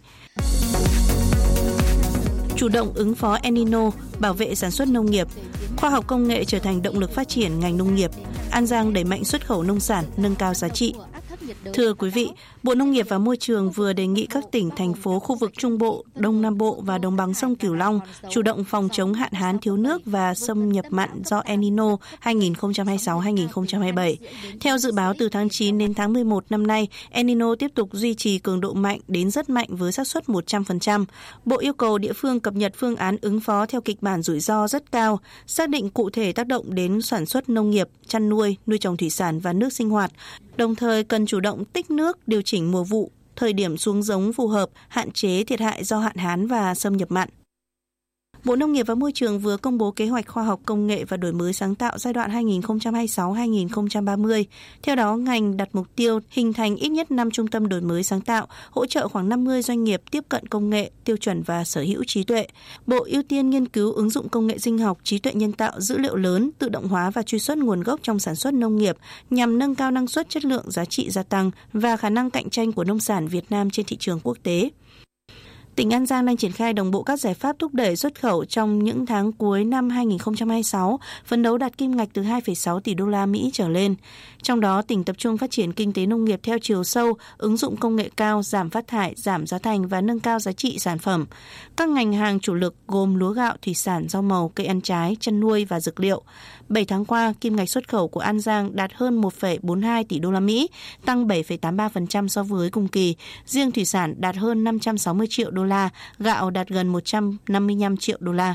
Chủ động ứng phó El Nino, bảo vệ sản xuất nông nghiệp. Khoa học công nghệ trở thành động lực phát triển ngành nông nghiệp. An Giang đẩy mạnh xuất khẩu nông sản, nâng cao giá trị. Thưa quý vị, Bộ Nông nghiệp và Môi trường vừa đề nghị các tỉnh, thành phố khu vực Trung Bộ, Đông Nam Bộ và đồng bằng sông Cửu Long chủ động phòng chống hạn hán thiếu nước và xâm nhập mặn do El Nino hai nghìn không trăm hai mươi sáu đến hai nghìn không trăm hai mươi bảy. Theo dự báo, từ tháng chín đến tháng mười một năm nay, El Nino tiếp tục duy trì cường độ mạnh đến rất mạnh với xác suất một trăm phần trăm. Bộ yêu cầu địa phương cập nhật phương án ứng phó theo kịch bản rủi ro rất cao, xác định cụ thể tác động đến sản xuất nông nghiệp, chăn nuôi, nuôi trồng thủy sản và nước sinh hoạt. Đồng thời cần chủ động tích nước, điều chỉnh mùa vụ, thời điểm xuống giống phù hợp, hạn chế thiệt hại do hạn hán và xâm nhập mặn. Bộ Nông nghiệp và Môi trường vừa công bố kế hoạch khoa học công nghệ và đổi mới sáng tạo giai đoạn hai nghìn không trăm hai mươi sáu đến hai nghìn không trăm ba mươi. Theo đó, ngành đặt mục tiêu hình thành ít nhất năm trung tâm đổi mới sáng tạo, hỗ trợ khoảng năm mươi doanh nghiệp tiếp cận công nghệ, tiêu chuẩn và sở hữu trí tuệ. Bộ ưu tiên nghiên cứu ứng dụng công nghệ sinh học, trí tuệ nhân tạo, dữ liệu lớn, tự động hóa và truy xuất nguồn gốc trong sản xuất nông nghiệp nhằm nâng cao năng suất, chất lượng, giá trị gia tăng và khả năng cạnh tranh của nông sản Việt Nam trên thị trường quốc tế. Tỉnh An Giang đang triển khai đồng bộ các giải pháp thúc đẩy xuất khẩu trong những tháng cuối năm hai nghìn không trăm hai mươi sáu, phấn đấu đạt kim ngạch từ hai phẩy sáu tỷ đô la Mỹ trở lên. Trong đó, tỉnh tập trung phát triển kinh tế nông nghiệp theo chiều sâu, ứng dụng công nghệ cao, giảm phát thải, giảm giá thành và nâng cao giá trị sản phẩm. Các ngành hàng chủ lực gồm lúa gạo, thủy sản, rau màu, cây ăn trái, chăn nuôi và dược liệu. bảy tháng qua, kim ngạch xuất khẩu của An Giang đạt hơn một phẩy bốn mươi hai tỷ đô la Mỹ, tăng bảy phẩy tám mươi ba phần trăm so với cùng kỳ. Riêng thủy sản đạt hơn năm trăm sáu mươi triệu đô la, gạo đạt gần một trăm năm mươi lăm triệu đô la.